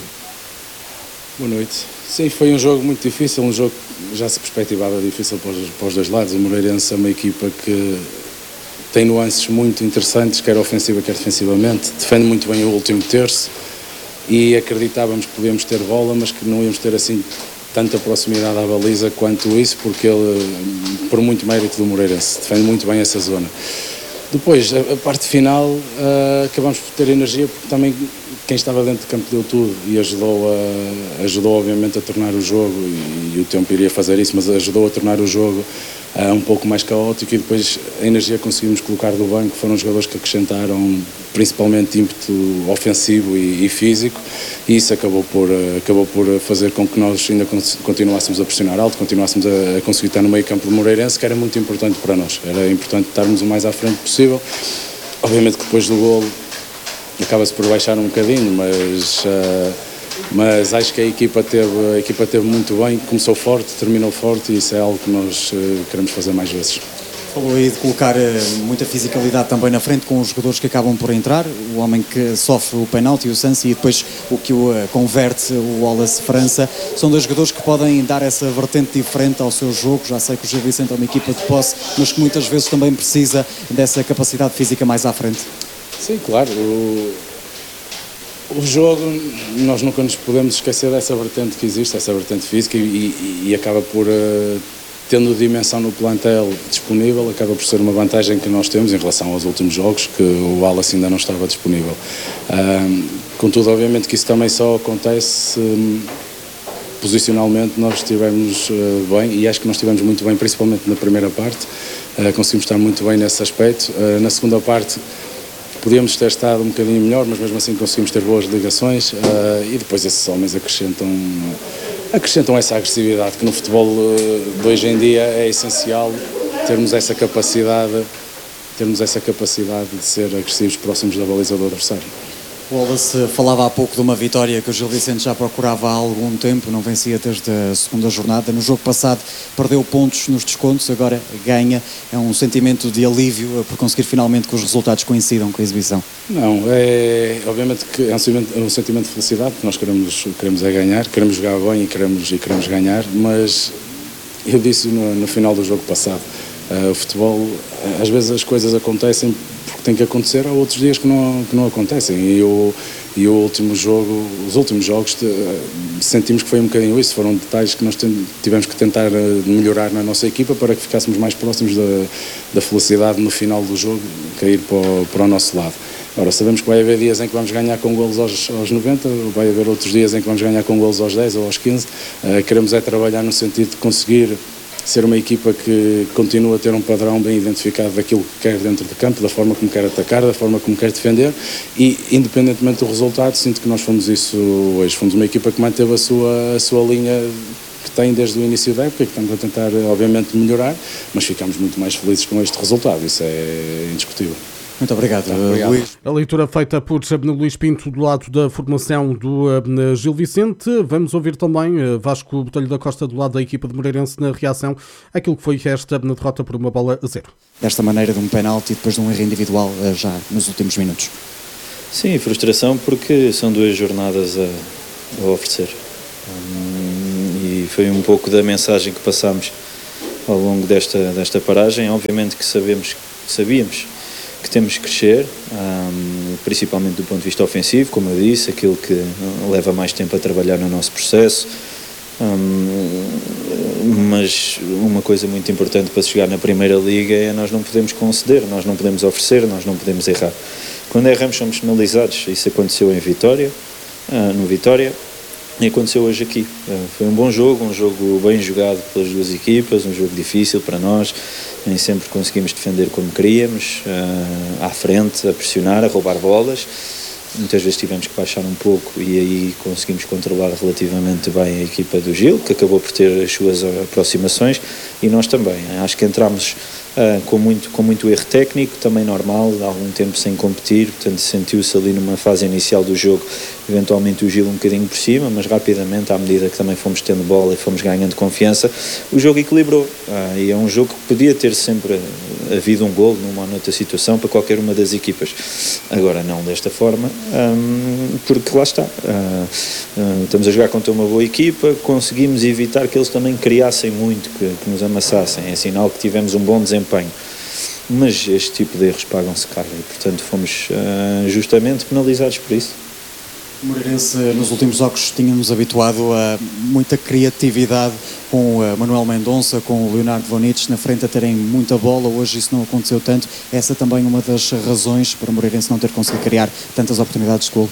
Boa noite. Sim, foi um jogo muito difícil, um jogo que já se perspectivava difícil para os, para os dois lados. O Moreirense é uma equipa que tem nuances muito interessantes, quer ofensiva, quer defensivamente, defende muito bem o último terço e acreditávamos que podíamos ter bola, mas que não íamos ter assim tanta proximidade à baliza quanto isso, porque ele, por muito mérito do Moreirense, defende muito bem essa zona. Depois, a, a parte final, uh, acabamos por ter energia, porque também quem estava dentro de campo deu tudo e ajudou, a, ajudou obviamente a tornar o jogo, e, e o tempo iria fazer isso, mas ajudou a tornar o jogo uh, um pouco mais caótico, e depois a energia que conseguimos colocar do banco foram os jogadores que acrescentaram principalmente ímpeto ofensivo e, e físico, e isso acabou por, uh, acabou por fazer com que nós ainda continuássemos a pressionar alto, continuássemos a, a conseguir estar no meio campo do Moreirense, que era muito importante para nós, era importante estarmos o mais à frente possível. Obviamente que depois do golo acaba-se por baixar um bocadinho, mas, uh, mas acho que a equipa, teve, a equipa teve muito bem, começou forte, terminou forte, e isso é algo que nós uh, queremos fazer mais vezes. Falou aí de colocar uh, muita fisicalidade também na frente com os jogadores que acabam por entrar, o homem que sofre o penalti, o Sansi, e depois o que o uh, converte, o Wallace França. São dois jogadores que podem dar essa vertente diferente ao seu jogo. Já sei que o Gil Vicente é uma equipa de posse, mas que muitas vezes também precisa dessa capacidade física mais à frente. Sim, claro. O, o jogo, nós nunca nos podemos esquecer dessa vertente que existe, essa vertente física, e, e, e acaba por, uh, tendo dimensão no plantel disponível, acaba por ser uma vantagem que nós temos em relação aos últimos jogos, que o Wallace ainda não estava disponível. Uh, contudo, obviamente que isso também só acontece um, posicionalmente. Nós estivemos uh, bem, e acho que nós estivemos muito bem, principalmente na primeira parte, uh, conseguimos estar muito bem nesse aspecto. Uh, na segunda parte, podíamos ter estado um bocadinho melhor, mas mesmo assim conseguimos ter boas ligações, uh, e depois esses homens acrescentam, acrescentam essa agressividade que no futebol uh, de hoje em dia é essencial, termos essa capacidade, termos essa capacidade de ser agressivos próximos da baliza do adversário. O Wallace falava há pouco de uma vitória que o Gil Vicente já procurava há algum tempo, não vencia desde a segunda jornada. No jogo passado perdeu pontos nos descontos, agora ganha. É um sentimento de alívio por conseguir finalmente que os resultados coincidam com a exibição? Não, é obviamente que é um sentimento, um sentimento de felicidade, porque nós queremos, queremos é ganhar, queremos jogar bem e queremos, e queremos ganhar, mas eu disse no, no final do jogo passado, uh, o futebol, às vezes as coisas acontecem porque tem que acontecer, há outros dias que não, que não acontecem, e o, e o último jogo, os últimos jogos uh, sentimos que foi um bocadinho isso, foram detalhes que nós tivemos que tentar uh, melhorar na nossa equipa para que ficássemos mais próximos da, da felicidade no final do jogo, cair para o, para o nosso lado. Ora, sabemos que vai haver dias em que vamos ganhar com golos aos, aos noventa, vai haver outros dias em que vamos ganhar com golos aos dez ou aos quinze. Uh, queremos é trabalhar no sentido de conseguir ser uma equipa que continua a ter um padrão bem identificado daquilo que quer dentro de campo, da forma como quer atacar, da forma como quer defender, e independentemente do resultado, sinto que nós fomos isso hoje. Fomos uma equipa que manteve a sua, a sua linha que tem desde o início da época, que estamos a tentar obviamente melhorar, mas ficamos muito mais felizes com este resultado, isso é indiscutível. Muito obrigado, obrigado. Luís. A leitura feita por Luís Pinto do lado da formação do uh, Gil Vicente. Vamos ouvir também uh, Vasco Botelho da Costa do lado da equipa de Moreirense na reação àquilo que foi esta na derrota por uma bola a zero. Desta maneira, de um penalti e depois de um erro individual uh, já nos últimos minutos. Sim, frustração porque são duas jornadas a, a oferecer. Hum, e foi um pouco da mensagem que passámos ao longo desta, desta paragem. Obviamente que sabemos, sabíamos que temos que crescer, um, principalmente do ponto de vista ofensivo, como eu disse, aquilo que leva mais tempo a trabalhar no nosso processo, um, mas uma coisa muito importante para se chegar na Primeira Liga é nós não podemos conceder, nós não podemos oferecer, nós não podemos errar. Quando erramos somos penalizados, isso aconteceu em Vitória, uh, no Vitória, e aconteceu hoje aqui. Uh, foi um bom jogo, um jogo bem jogado pelas duas equipas, um jogo difícil para nós, nem sempre conseguimos defender como queríamos, uh, à frente, a pressionar, a roubar bolas. Muitas vezes tivemos que baixar um pouco e aí conseguimos controlar relativamente bem a equipa do Gil, que acabou por ter as suas aproximações, e nós também. Acho que entramos uh, com, muito, com muito erro técnico, também normal, há algum tempo sem competir, portanto sentiu-se ali numa fase inicial do jogo, eventualmente o Gil um bocadinho por cima, mas rapidamente, à medida que também fomos tendo bola e fomos ganhando confiança, o jogo equilibrou. Uh, e é um jogo que podia ter sempre havido um golo numa ou noutra situação para qualquer uma das equipas. Agora não desta forma, um, porque lá está. Uh, uh, estamos a jogar contra uma boa equipa, conseguimos evitar que eles também criassem muito, que, que nos amassassem. É sinal que tivemos um bom desempenho. Mas este tipo de erros pagam-se caro e, portanto, fomos uh, justamente penalizados por isso. O Moreirense, nos últimos jogos, tínhamos habituado a muita criatividade com o Manuel Mendonça, com o Leonardo Vonich na frente a terem muita bola. Hoje isso não aconteceu tanto. Essa também é uma das razões para o Moreirense não ter conseguido criar tantas oportunidades de golo.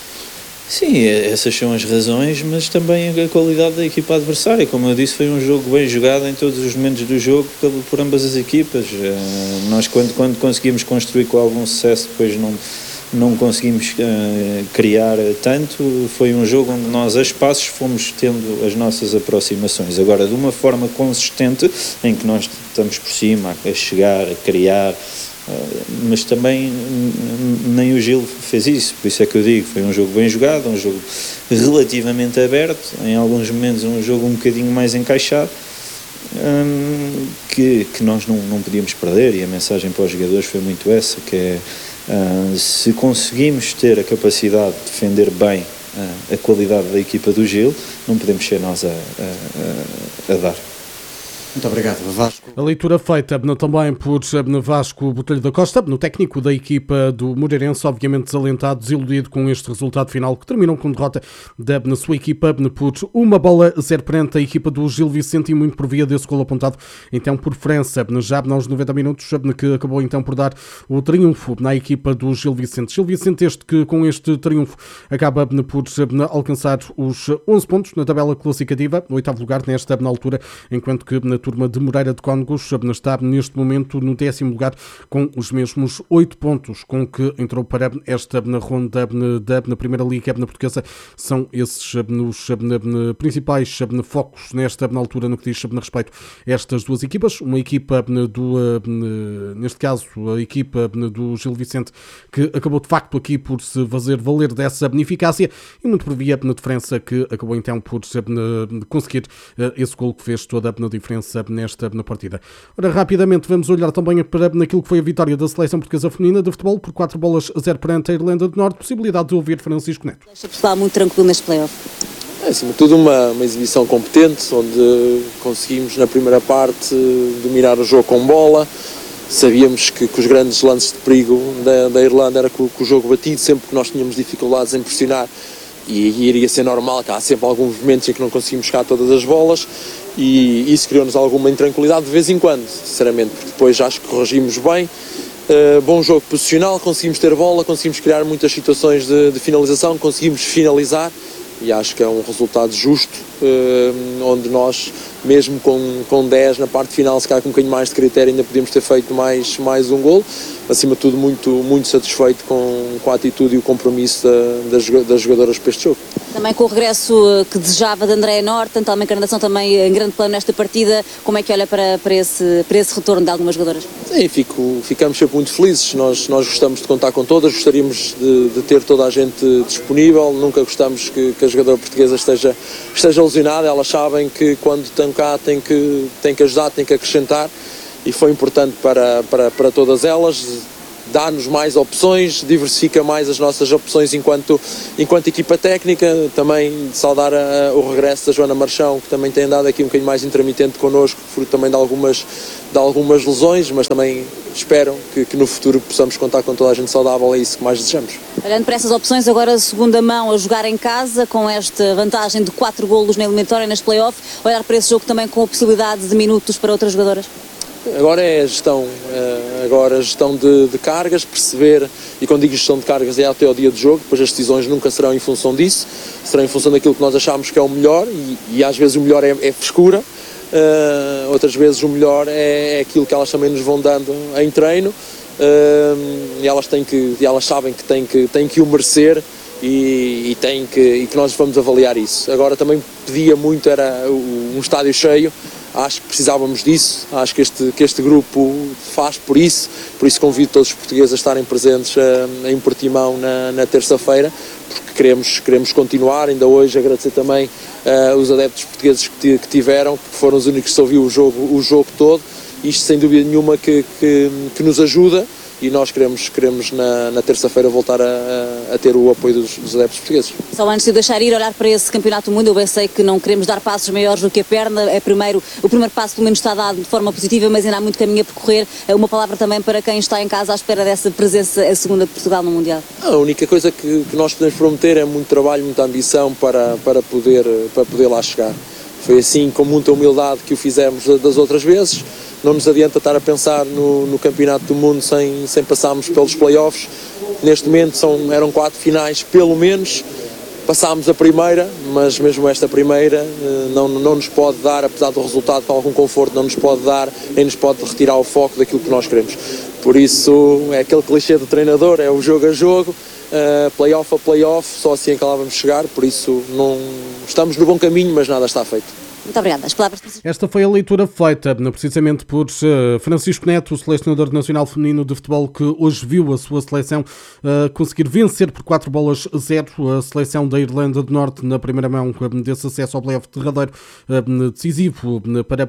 Sim, essas são as razões, mas também a qualidade da equipa adversária. Como eu disse, foi um jogo bem jogado em todos os momentos do jogo por, por ambas as equipas. Uh, nós, quando, quando conseguimos construir com algum sucesso, depois não... não conseguimos uh, criar tanto. Foi um jogo onde nós a espaços fomos tendo as nossas aproximações, agora de uma forma consistente, em que nós estamos por cima a chegar, a criar, uh, mas também nem o Gil fez isso, por isso é que eu digo, foi um jogo bem jogado, um jogo relativamente aberto, em alguns momentos um jogo um bocadinho mais encaixado, um, que, que nós não, não podíamos perder, e a mensagem para os jogadores foi muito essa, que é Uh, se conseguimos ter a capacidade de defender bem uh, a qualidade da equipa do Gil, não podemos ser nós a, a, a, a dar. Muito obrigado, Vasco. A leitura feita também por Vasco Botelho da Costa, no técnico da equipa do Moreirense, obviamente desalentado, desiludido com este resultado final, que terminou com derrota da na sua equipa por uma bola a zero perante a equipa do Gil Vicente, e muito por via desse gol apontado então por França, já nos noventa minutos, que acabou então por dar o triunfo na equipa do Gil Vicente. Gil Vicente este que com este triunfo acaba por alcançar os onze pontos na tabela classificativa, no oitavo lugar nesta altura, enquanto que turma de Moreira de Cónegos está neste momento no décimo lugar com os mesmos oito pontos com que entrou para esta ronda da Primeira Liga Portuguesa. São esses os principais focos nesta altura no que diz respeito a estas duas equipas. Uma equipa do, neste caso, a equipa do Gil Vicente, que acabou de facto aqui por se fazer valer dessa eficácia e muito por via na diferença, que acabou então por conseguir esse gol que fez toda a diferença nesta partida. Ora, rapidamente vamos olhar também para aquilo que foi a vitória da Seleção Portuguesa Feminina de Futebol por quatro bolas a zero perante a Irlanda do Norte. Possibilidade de ouvir Francisco Neto. Deixa o pessoal muito tranquilo neste play-off. É, acima de tudo, uma, uma exibição competente, onde conseguimos na primeira parte dominar o jogo com bola. Sabíamos que, que os grandes lances de perigo da, da Irlanda era com, com o jogo batido, sempre que nós tínhamos dificuldades em pressionar, e, e iria ser normal que há sempre alguns momentos em que não conseguimos chegar a todas as bolas, e isso criou-nos alguma intranquilidade de vez em quando, sinceramente, porque depois acho que corrigimos bem. Uh, bom jogo posicional, conseguimos ter bola, conseguimos criar muitas situações de, de finalização, conseguimos finalizar, e acho que é um resultado justo, uh, onde nós, mesmo com, com dez na parte final, se calhar com um bocadinho mais de critério, ainda podíamos ter feito mais, mais um gol. Acima de tudo, muito, muito satisfeito com, com a atitude e o compromisso da, das, das jogadoras para este jogo. Também com o regresso que desejava de Andréa Norte, tanto a encarnação também em grande plano nesta partida, como é que olha para, para, esse, para esse retorno de algumas jogadoras? Sim, fico, ficamos sempre muito felizes, nós, nós gostamos de contar com todas, gostaríamos de, de ter toda a gente disponível, nunca gostamos que, que a jogadora portuguesa esteja, esteja lesionada, elas sabem que quando estão cá tem que, tem que ajudar, tem que acrescentar, e foi importante para, para, para todas elas, dá-nos mais opções, diversifica mais as nossas opções enquanto, enquanto equipa técnica. Também saudar a, o regresso da Joana Marchão, que também tem andado aqui um bocadinho mais intermitente connosco, fruto também de algumas, de algumas lesões, mas também espero que, que no futuro possamos contar com toda a gente saudável, é isso que mais desejamos. Olhando para essas opções, agora segunda mão a jogar em casa, com esta vantagem de quatro golos na eliminatória, nas play-off, olhar para esse jogo também com a possibilidade de minutos para outras jogadoras? Agora é a gestão, agora a gestão de, de cargas, perceber, e quando digo gestão de cargas é até ao dia do jogo, depois as decisões nunca serão em função disso, serão em função daquilo que nós achamos que é o melhor, e, e às vezes o melhor é, é frescura, uh, outras vezes o melhor é, é aquilo que elas também nos vão dando em treino, uh, e elas, têm que, e elas sabem que têm que, têm que o merecer, e, e, têm que, e que nós vamos avaliar isso. Agora também pedia muito, era um estádio cheio. Acho que precisávamos disso, acho que este, que este grupo faz por isso, por isso convido todos os portugueses a estarem presentes uh, em Portimão na, na terça-feira, porque queremos, queremos continuar. Ainda hoje agradecer também uh, os adeptos portugueses que, que tiveram, que foram os únicos que ouviram o jogo, o jogo todo, isto sem dúvida nenhuma que, que, que nos ajuda. E nós queremos, queremos na, na terça-feira voltar a, a ter o apoio dos, dos adeptos portugueses. Só antes de eu deixar ir, olhar para esse Campeonato do Mundo, eu bem sei que não queremos dar passos maiores do que a perna, é primeiro, o primeiro passo pelo menos está dado de forma positiva, mas ainda há muito caminho a percorrer. Uma palavra também para quem está em casa à espera dessa presença a segunda de Portugal no Mundial. A única coisa que, que nós podemos prometer é muito trabalho, muita ambição para, para, poder, para poder lá chegar. Foi assim, com muita humildade, que o fizemos das outras vezes. Não nos adianta estar a pensar no, no Campeonato do Mundo sem, sem passarmos pelos play-offs. Neste momento são, eram quatro finais, pelo menos. Passámos a primeira, mas mesmo esta primeira não, não nos pode dar, apesar do resultado com algum conforto, não nos pode dar, nem nos pode retirar o foco daquilo que nós queremos. Por isso, é aquele clichê do treinador, é o jogo a jogo, uh, play-off a play-off, só assim é que lá vamos chegar. Por isso, não, estamos no bom caminho, mas nada está feito. Muito obrigada. As palavras... Esta foi a leitura feita precisamente por Francisco Neto, o selecionador nacional feminino de futebol, que hoje viu a sua seleção uh, conseguir vencer por quatro bolas a zero a seleção da Irlanda do Norte na primeira mão desse acesso ao play-off derradeiro uh, decisivo para a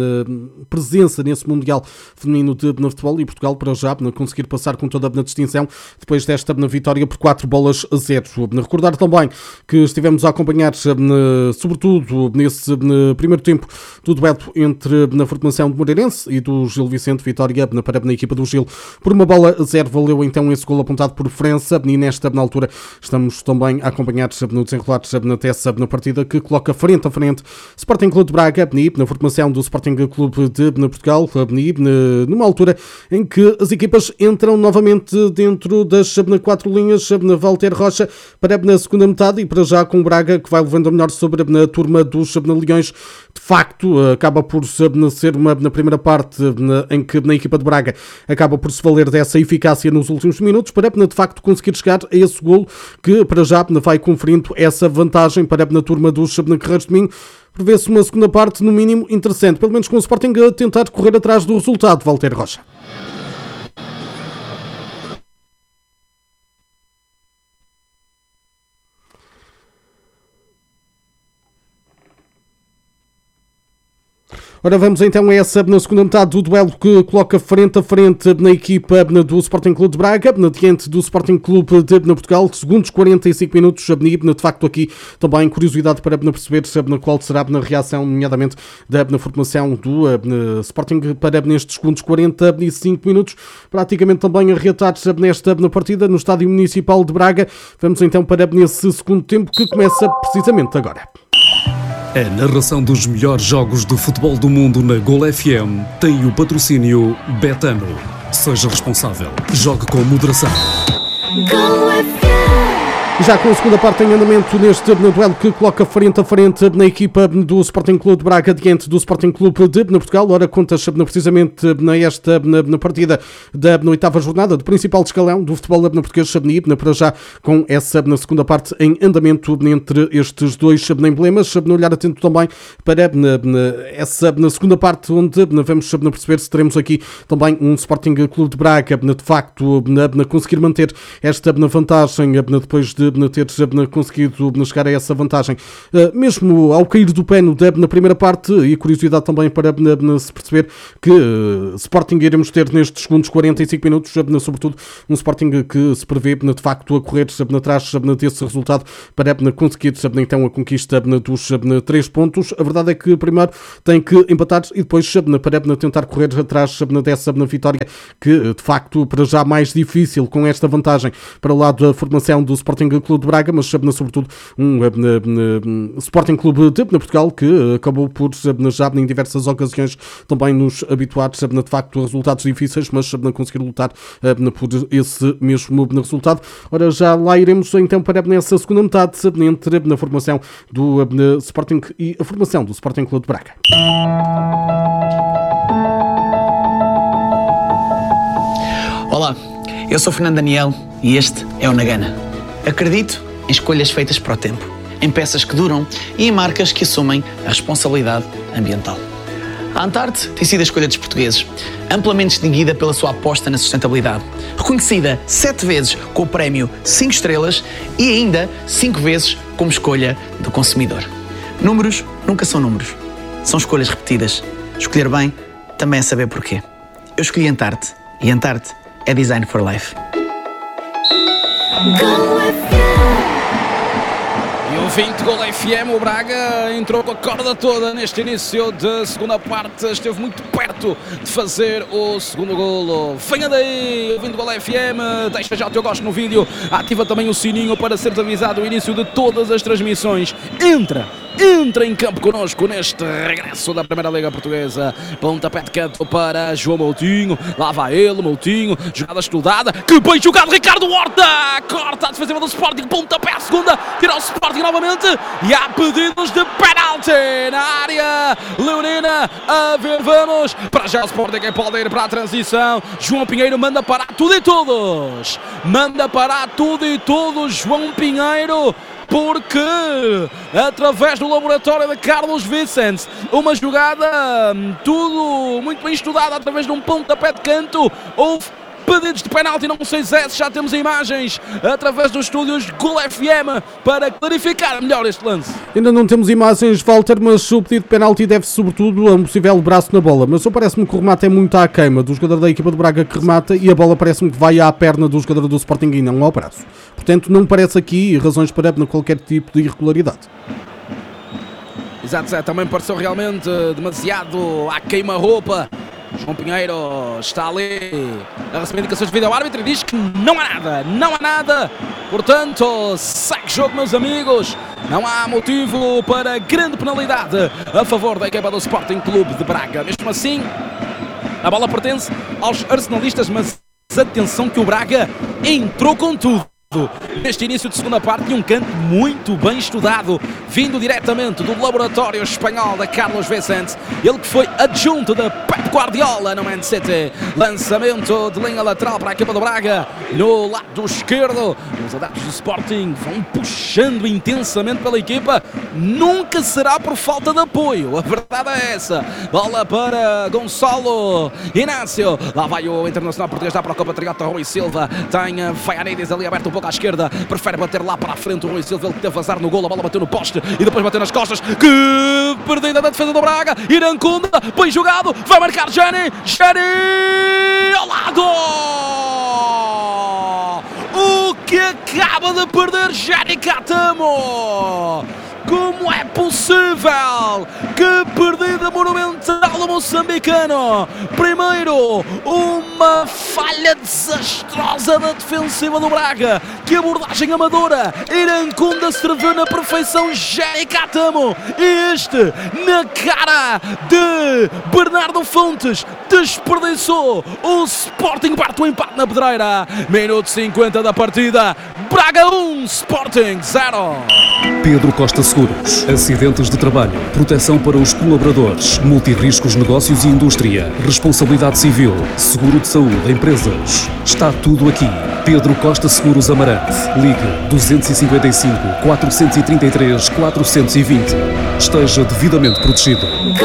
presença nesse Mundial feminino de no futebol, e Portugal para já conseguir passar com toda a distinção depois desta vitória por quatro bolas a zero. Recordar também que estivemos a acompanhar uh, sobretudo nesse primeiro tempo do duelo entre na formação de Moreirense e do Gil Vicente. Vitória para a equipa do Gil por uma bola a zero, valeu então esse gol apontado por França, e nesta na altura estamos também a acompanhar no desenrolar na Tessa na partida que coloca frente a frente Sporting Clube de Braga na formação do Sporting Clube de Portugal, numa altura em que as equipas entram novamente dentro das quatro linhas. Walter Rocha para a segunda metade, e para já com o Braga que vai levando a melhor sobre a turma dos Leões mas de facto acaba por ser uma na primeira parte em que na equipa de Braga acaba por se valer dessa eficácia nos últimos minutos para de facto conseguir chegar a esse golo que para já vai conferindo essa vantagem para a turma dos Guerreiros de Minho. Prevê-se uma segunda parte no mínimo interessante, pelo menos com o Sporting a tentar correr atrás do resultado. Walter Rocha. Ora, vamos então a essa na segunda metade do duelo que coloca frente a frente na equipa do Sporting Clube de Braga, diante do Sporting Clube de Portugal, segundos quarenta e cinco minutos, de facto aqui também curiosidade para perceber na qual será na reação, nomeadamente da na formação do Sporting para nestes segundos quarenta e cinco minutos, praticamente também arreatados nesta partida no Estádio Municipal de Braga. Vamos então para nesse segundo tempo que começa precisamente agora. A narração dos melhores jogos de futebol do mundo na Gol F M tem o patrocínio Betano. Seja responsável. Jogue com moderação. Gol F M. Já com a segunda parte em andamento neste duelo que coloca frente a frente na equipa do Sporting Clube de Braga diante do Sporting Clube de Portugal. Ora, contas precisamente nesta na partida da oitava jornada do principal escalão do futebol português, para já com essa na segunda parte em andamento entre estes dois emblemas. No olhar atento também para essa na segunda parte onde vamos perceber se teremos aqui também um Sporting Clube de Braga de facto na conseguir manter esta vantagem depois de ter conseguido chegar a essa vantagem mesmo ao cair do pano na primeira parte, e curiosidade também para se perceber que Sporting iremos ter nestes segundos quarenta e cinco minutos, sobretudo um Sporting que se prevê de facto a correr atrás desse resultado para conseguir então a conquista dos três pontos. A verdade é que primeiro tem que empatar e depois para tentar correr atrás dessa vitória que de facto para já mais difícil com esta vantagem para o lado da formação do Sporting Clube de Braga, mas sobretudo um, um, um Sporting Clube de Portugal que acabou por já em diversas ocasiões também nos habituar de facto a resultados difíceis, mas conseguir lutar por esse mesmo resultado. Ora, já lá iremos então para nessa segunda metade entre na formação do Sporting e a formação do Sporting Clube de Braga. Olá, eu sou Fernando Daniel e este é o Nagana. Acredito em escolhas feitas para o tempo, em peças que duram e em marcas que assumem a responsabilidade ambiental. A Antarte tem sido a escolha dos portugueses, amplamente distinguida pela sua aposta na sustentabilidade, reconhecida sete vezes com o prémio cinco estrelas e ainda cinco vezes como escolha do consumidor. Números nunca são números, são escolhas repetidas. Escolher bem também é saber porquê. Eu escolhi Antarte e Antarte é Design for Life. Gol F M. E o vinte Gol F M, o Braga entrou com a corda toda neste início de segunda parte, esteve muito perto de fazer o segundo golo. Venha daí, o vinte Gol F M, deixa já o teu gosto no vídeo, ativa também o sininho para seres avisado o início de todas as transmissões. Entra! Entra em campo connosco neste regresso da Primeira Liga Portuguesa. Pontapé de canto para João Moutinho. Lá vai ele, Moutinho. Jogada estudada. Que bem jogado, Ricardo Horta. Corta a defensiva do Sporting. Pontapé a segunda. Tira o Sporting novamente. E há pedidos de penalti na área leonina. A ver, vamos. Para já o Sporting é pode ir para a transição. João Pinheiro manda parar tudo e todos. Manda parar tudo e todos. João Pinheiro. Porque, através do laboratório de Carlos Vicente, uma jogada tudo muito bem estudada através de um pontapé de canto, houve pedidos de penalti, não sei se já temos imagens através dos estúdios Gol F M para clarificar melhor este lance. Ainda não temos imagens, Walter, mas o pedido de penalti deve-se sobretudo a um possível braço na bola, mas só parece-me que o remate é muito à queima do jogador da equipa de Braga que remata e a bola parece-me que vai à perna do jogador do Sporting e não ao braço. Portanto, não me parece aqui razões para qualquer tipo de irregularidade. Exato, Zé, também pareceu realmente demasiado à queima-roupa. João Pinheiro está ali a receber indicações de vídeo ao árbitro e diz que não há nada, não há nada. Portanto, segue jogo, meus amigos. Não há motivo para grande penalidade a favor da equipa do Sporting Clube de Braga. Mesmo assim, a bola pertence aos arsenalistas, mas atenção que o Braga entrou com tudo. neste início de segunda parte, e um canto muito bem estudado, vindo diretamente do laboratório espanhol da Carlos Vicente, ele que foi adjunto da Pep Guardiola no Man City. Lançamento de linha lateral para a equipa do Braga, no lado esquerdo. Os adeptos do Sporting vão puxando intensamente pela equipa, nunca será por falta de apoio, a verdade é essa. Bola para Gonçalo Inácio, lá vai o internacional português, dá para a Copa Triota. Rui Silva tem Vaianides ali aberto um pouco à esquerda, prefere bater lá para a frente. O Rui Silva, ele que teve azar no golo, a bola bateu no poste e depois bateu nas costas. Que perdida da defesa do Braga. Irancunda, bem jogado, vai marcar Jani, Jani ao lado. O que acaba de perder Jani Catamo? Como é possível? Que perdida monumental do moçambicano. Primeiro, uma falha desastrosa da defensiva do Braga. Que abordagem amadora. Irancunda serviu na perfeição Jani Catamo. E este, na cara de Bernardo Fontes, desperdiçou. O Sporting parte o empate na pedreira. Minuto cinquenta da partida. Braga um, Sporting zero. Pedro Costa Seguros. Acidentes de trabalho, proteção para os colaboradores, multirriscos, negócios e indústria, responsabilidade civil, seguro de saúde, empresas. Está tudo aqui. Pedro Costa Seguros Amarante. Ligue dois cinco cinco, quatro três três, quatro dois zero. Esteja devidamente protegido.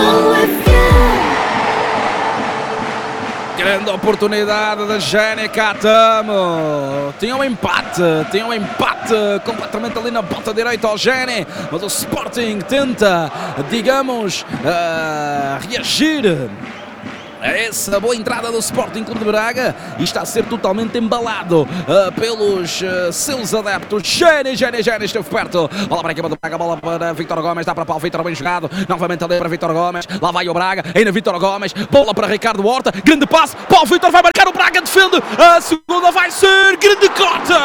Grande oportunidade de Jani Catamo. Tinha um empate, tinha um empate completamente ali na bota direita ao Jani, mas o Sporting tenta, digamos, uh, reagir a essa boa entrada do Sporting Clube de Braga e está a ser totalmente embalado uh, pelos uh, seus adeptos. Jani, Jani, Jani esteve perto. Bola para a equipa do Braga, bola para Vítor Gomes, dá para Paulo Vítor, bem jogado. Novamente ali para Vítor Gomes, lá vai o Braga, ainda Vítor Gomes, bola para Ricardo Horta, grande passe, Paulo Vítor vai marcar, o Braga defende, a segunda vai ser grande corta!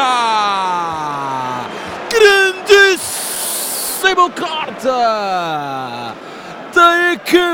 Grandíssimo corta! Tem que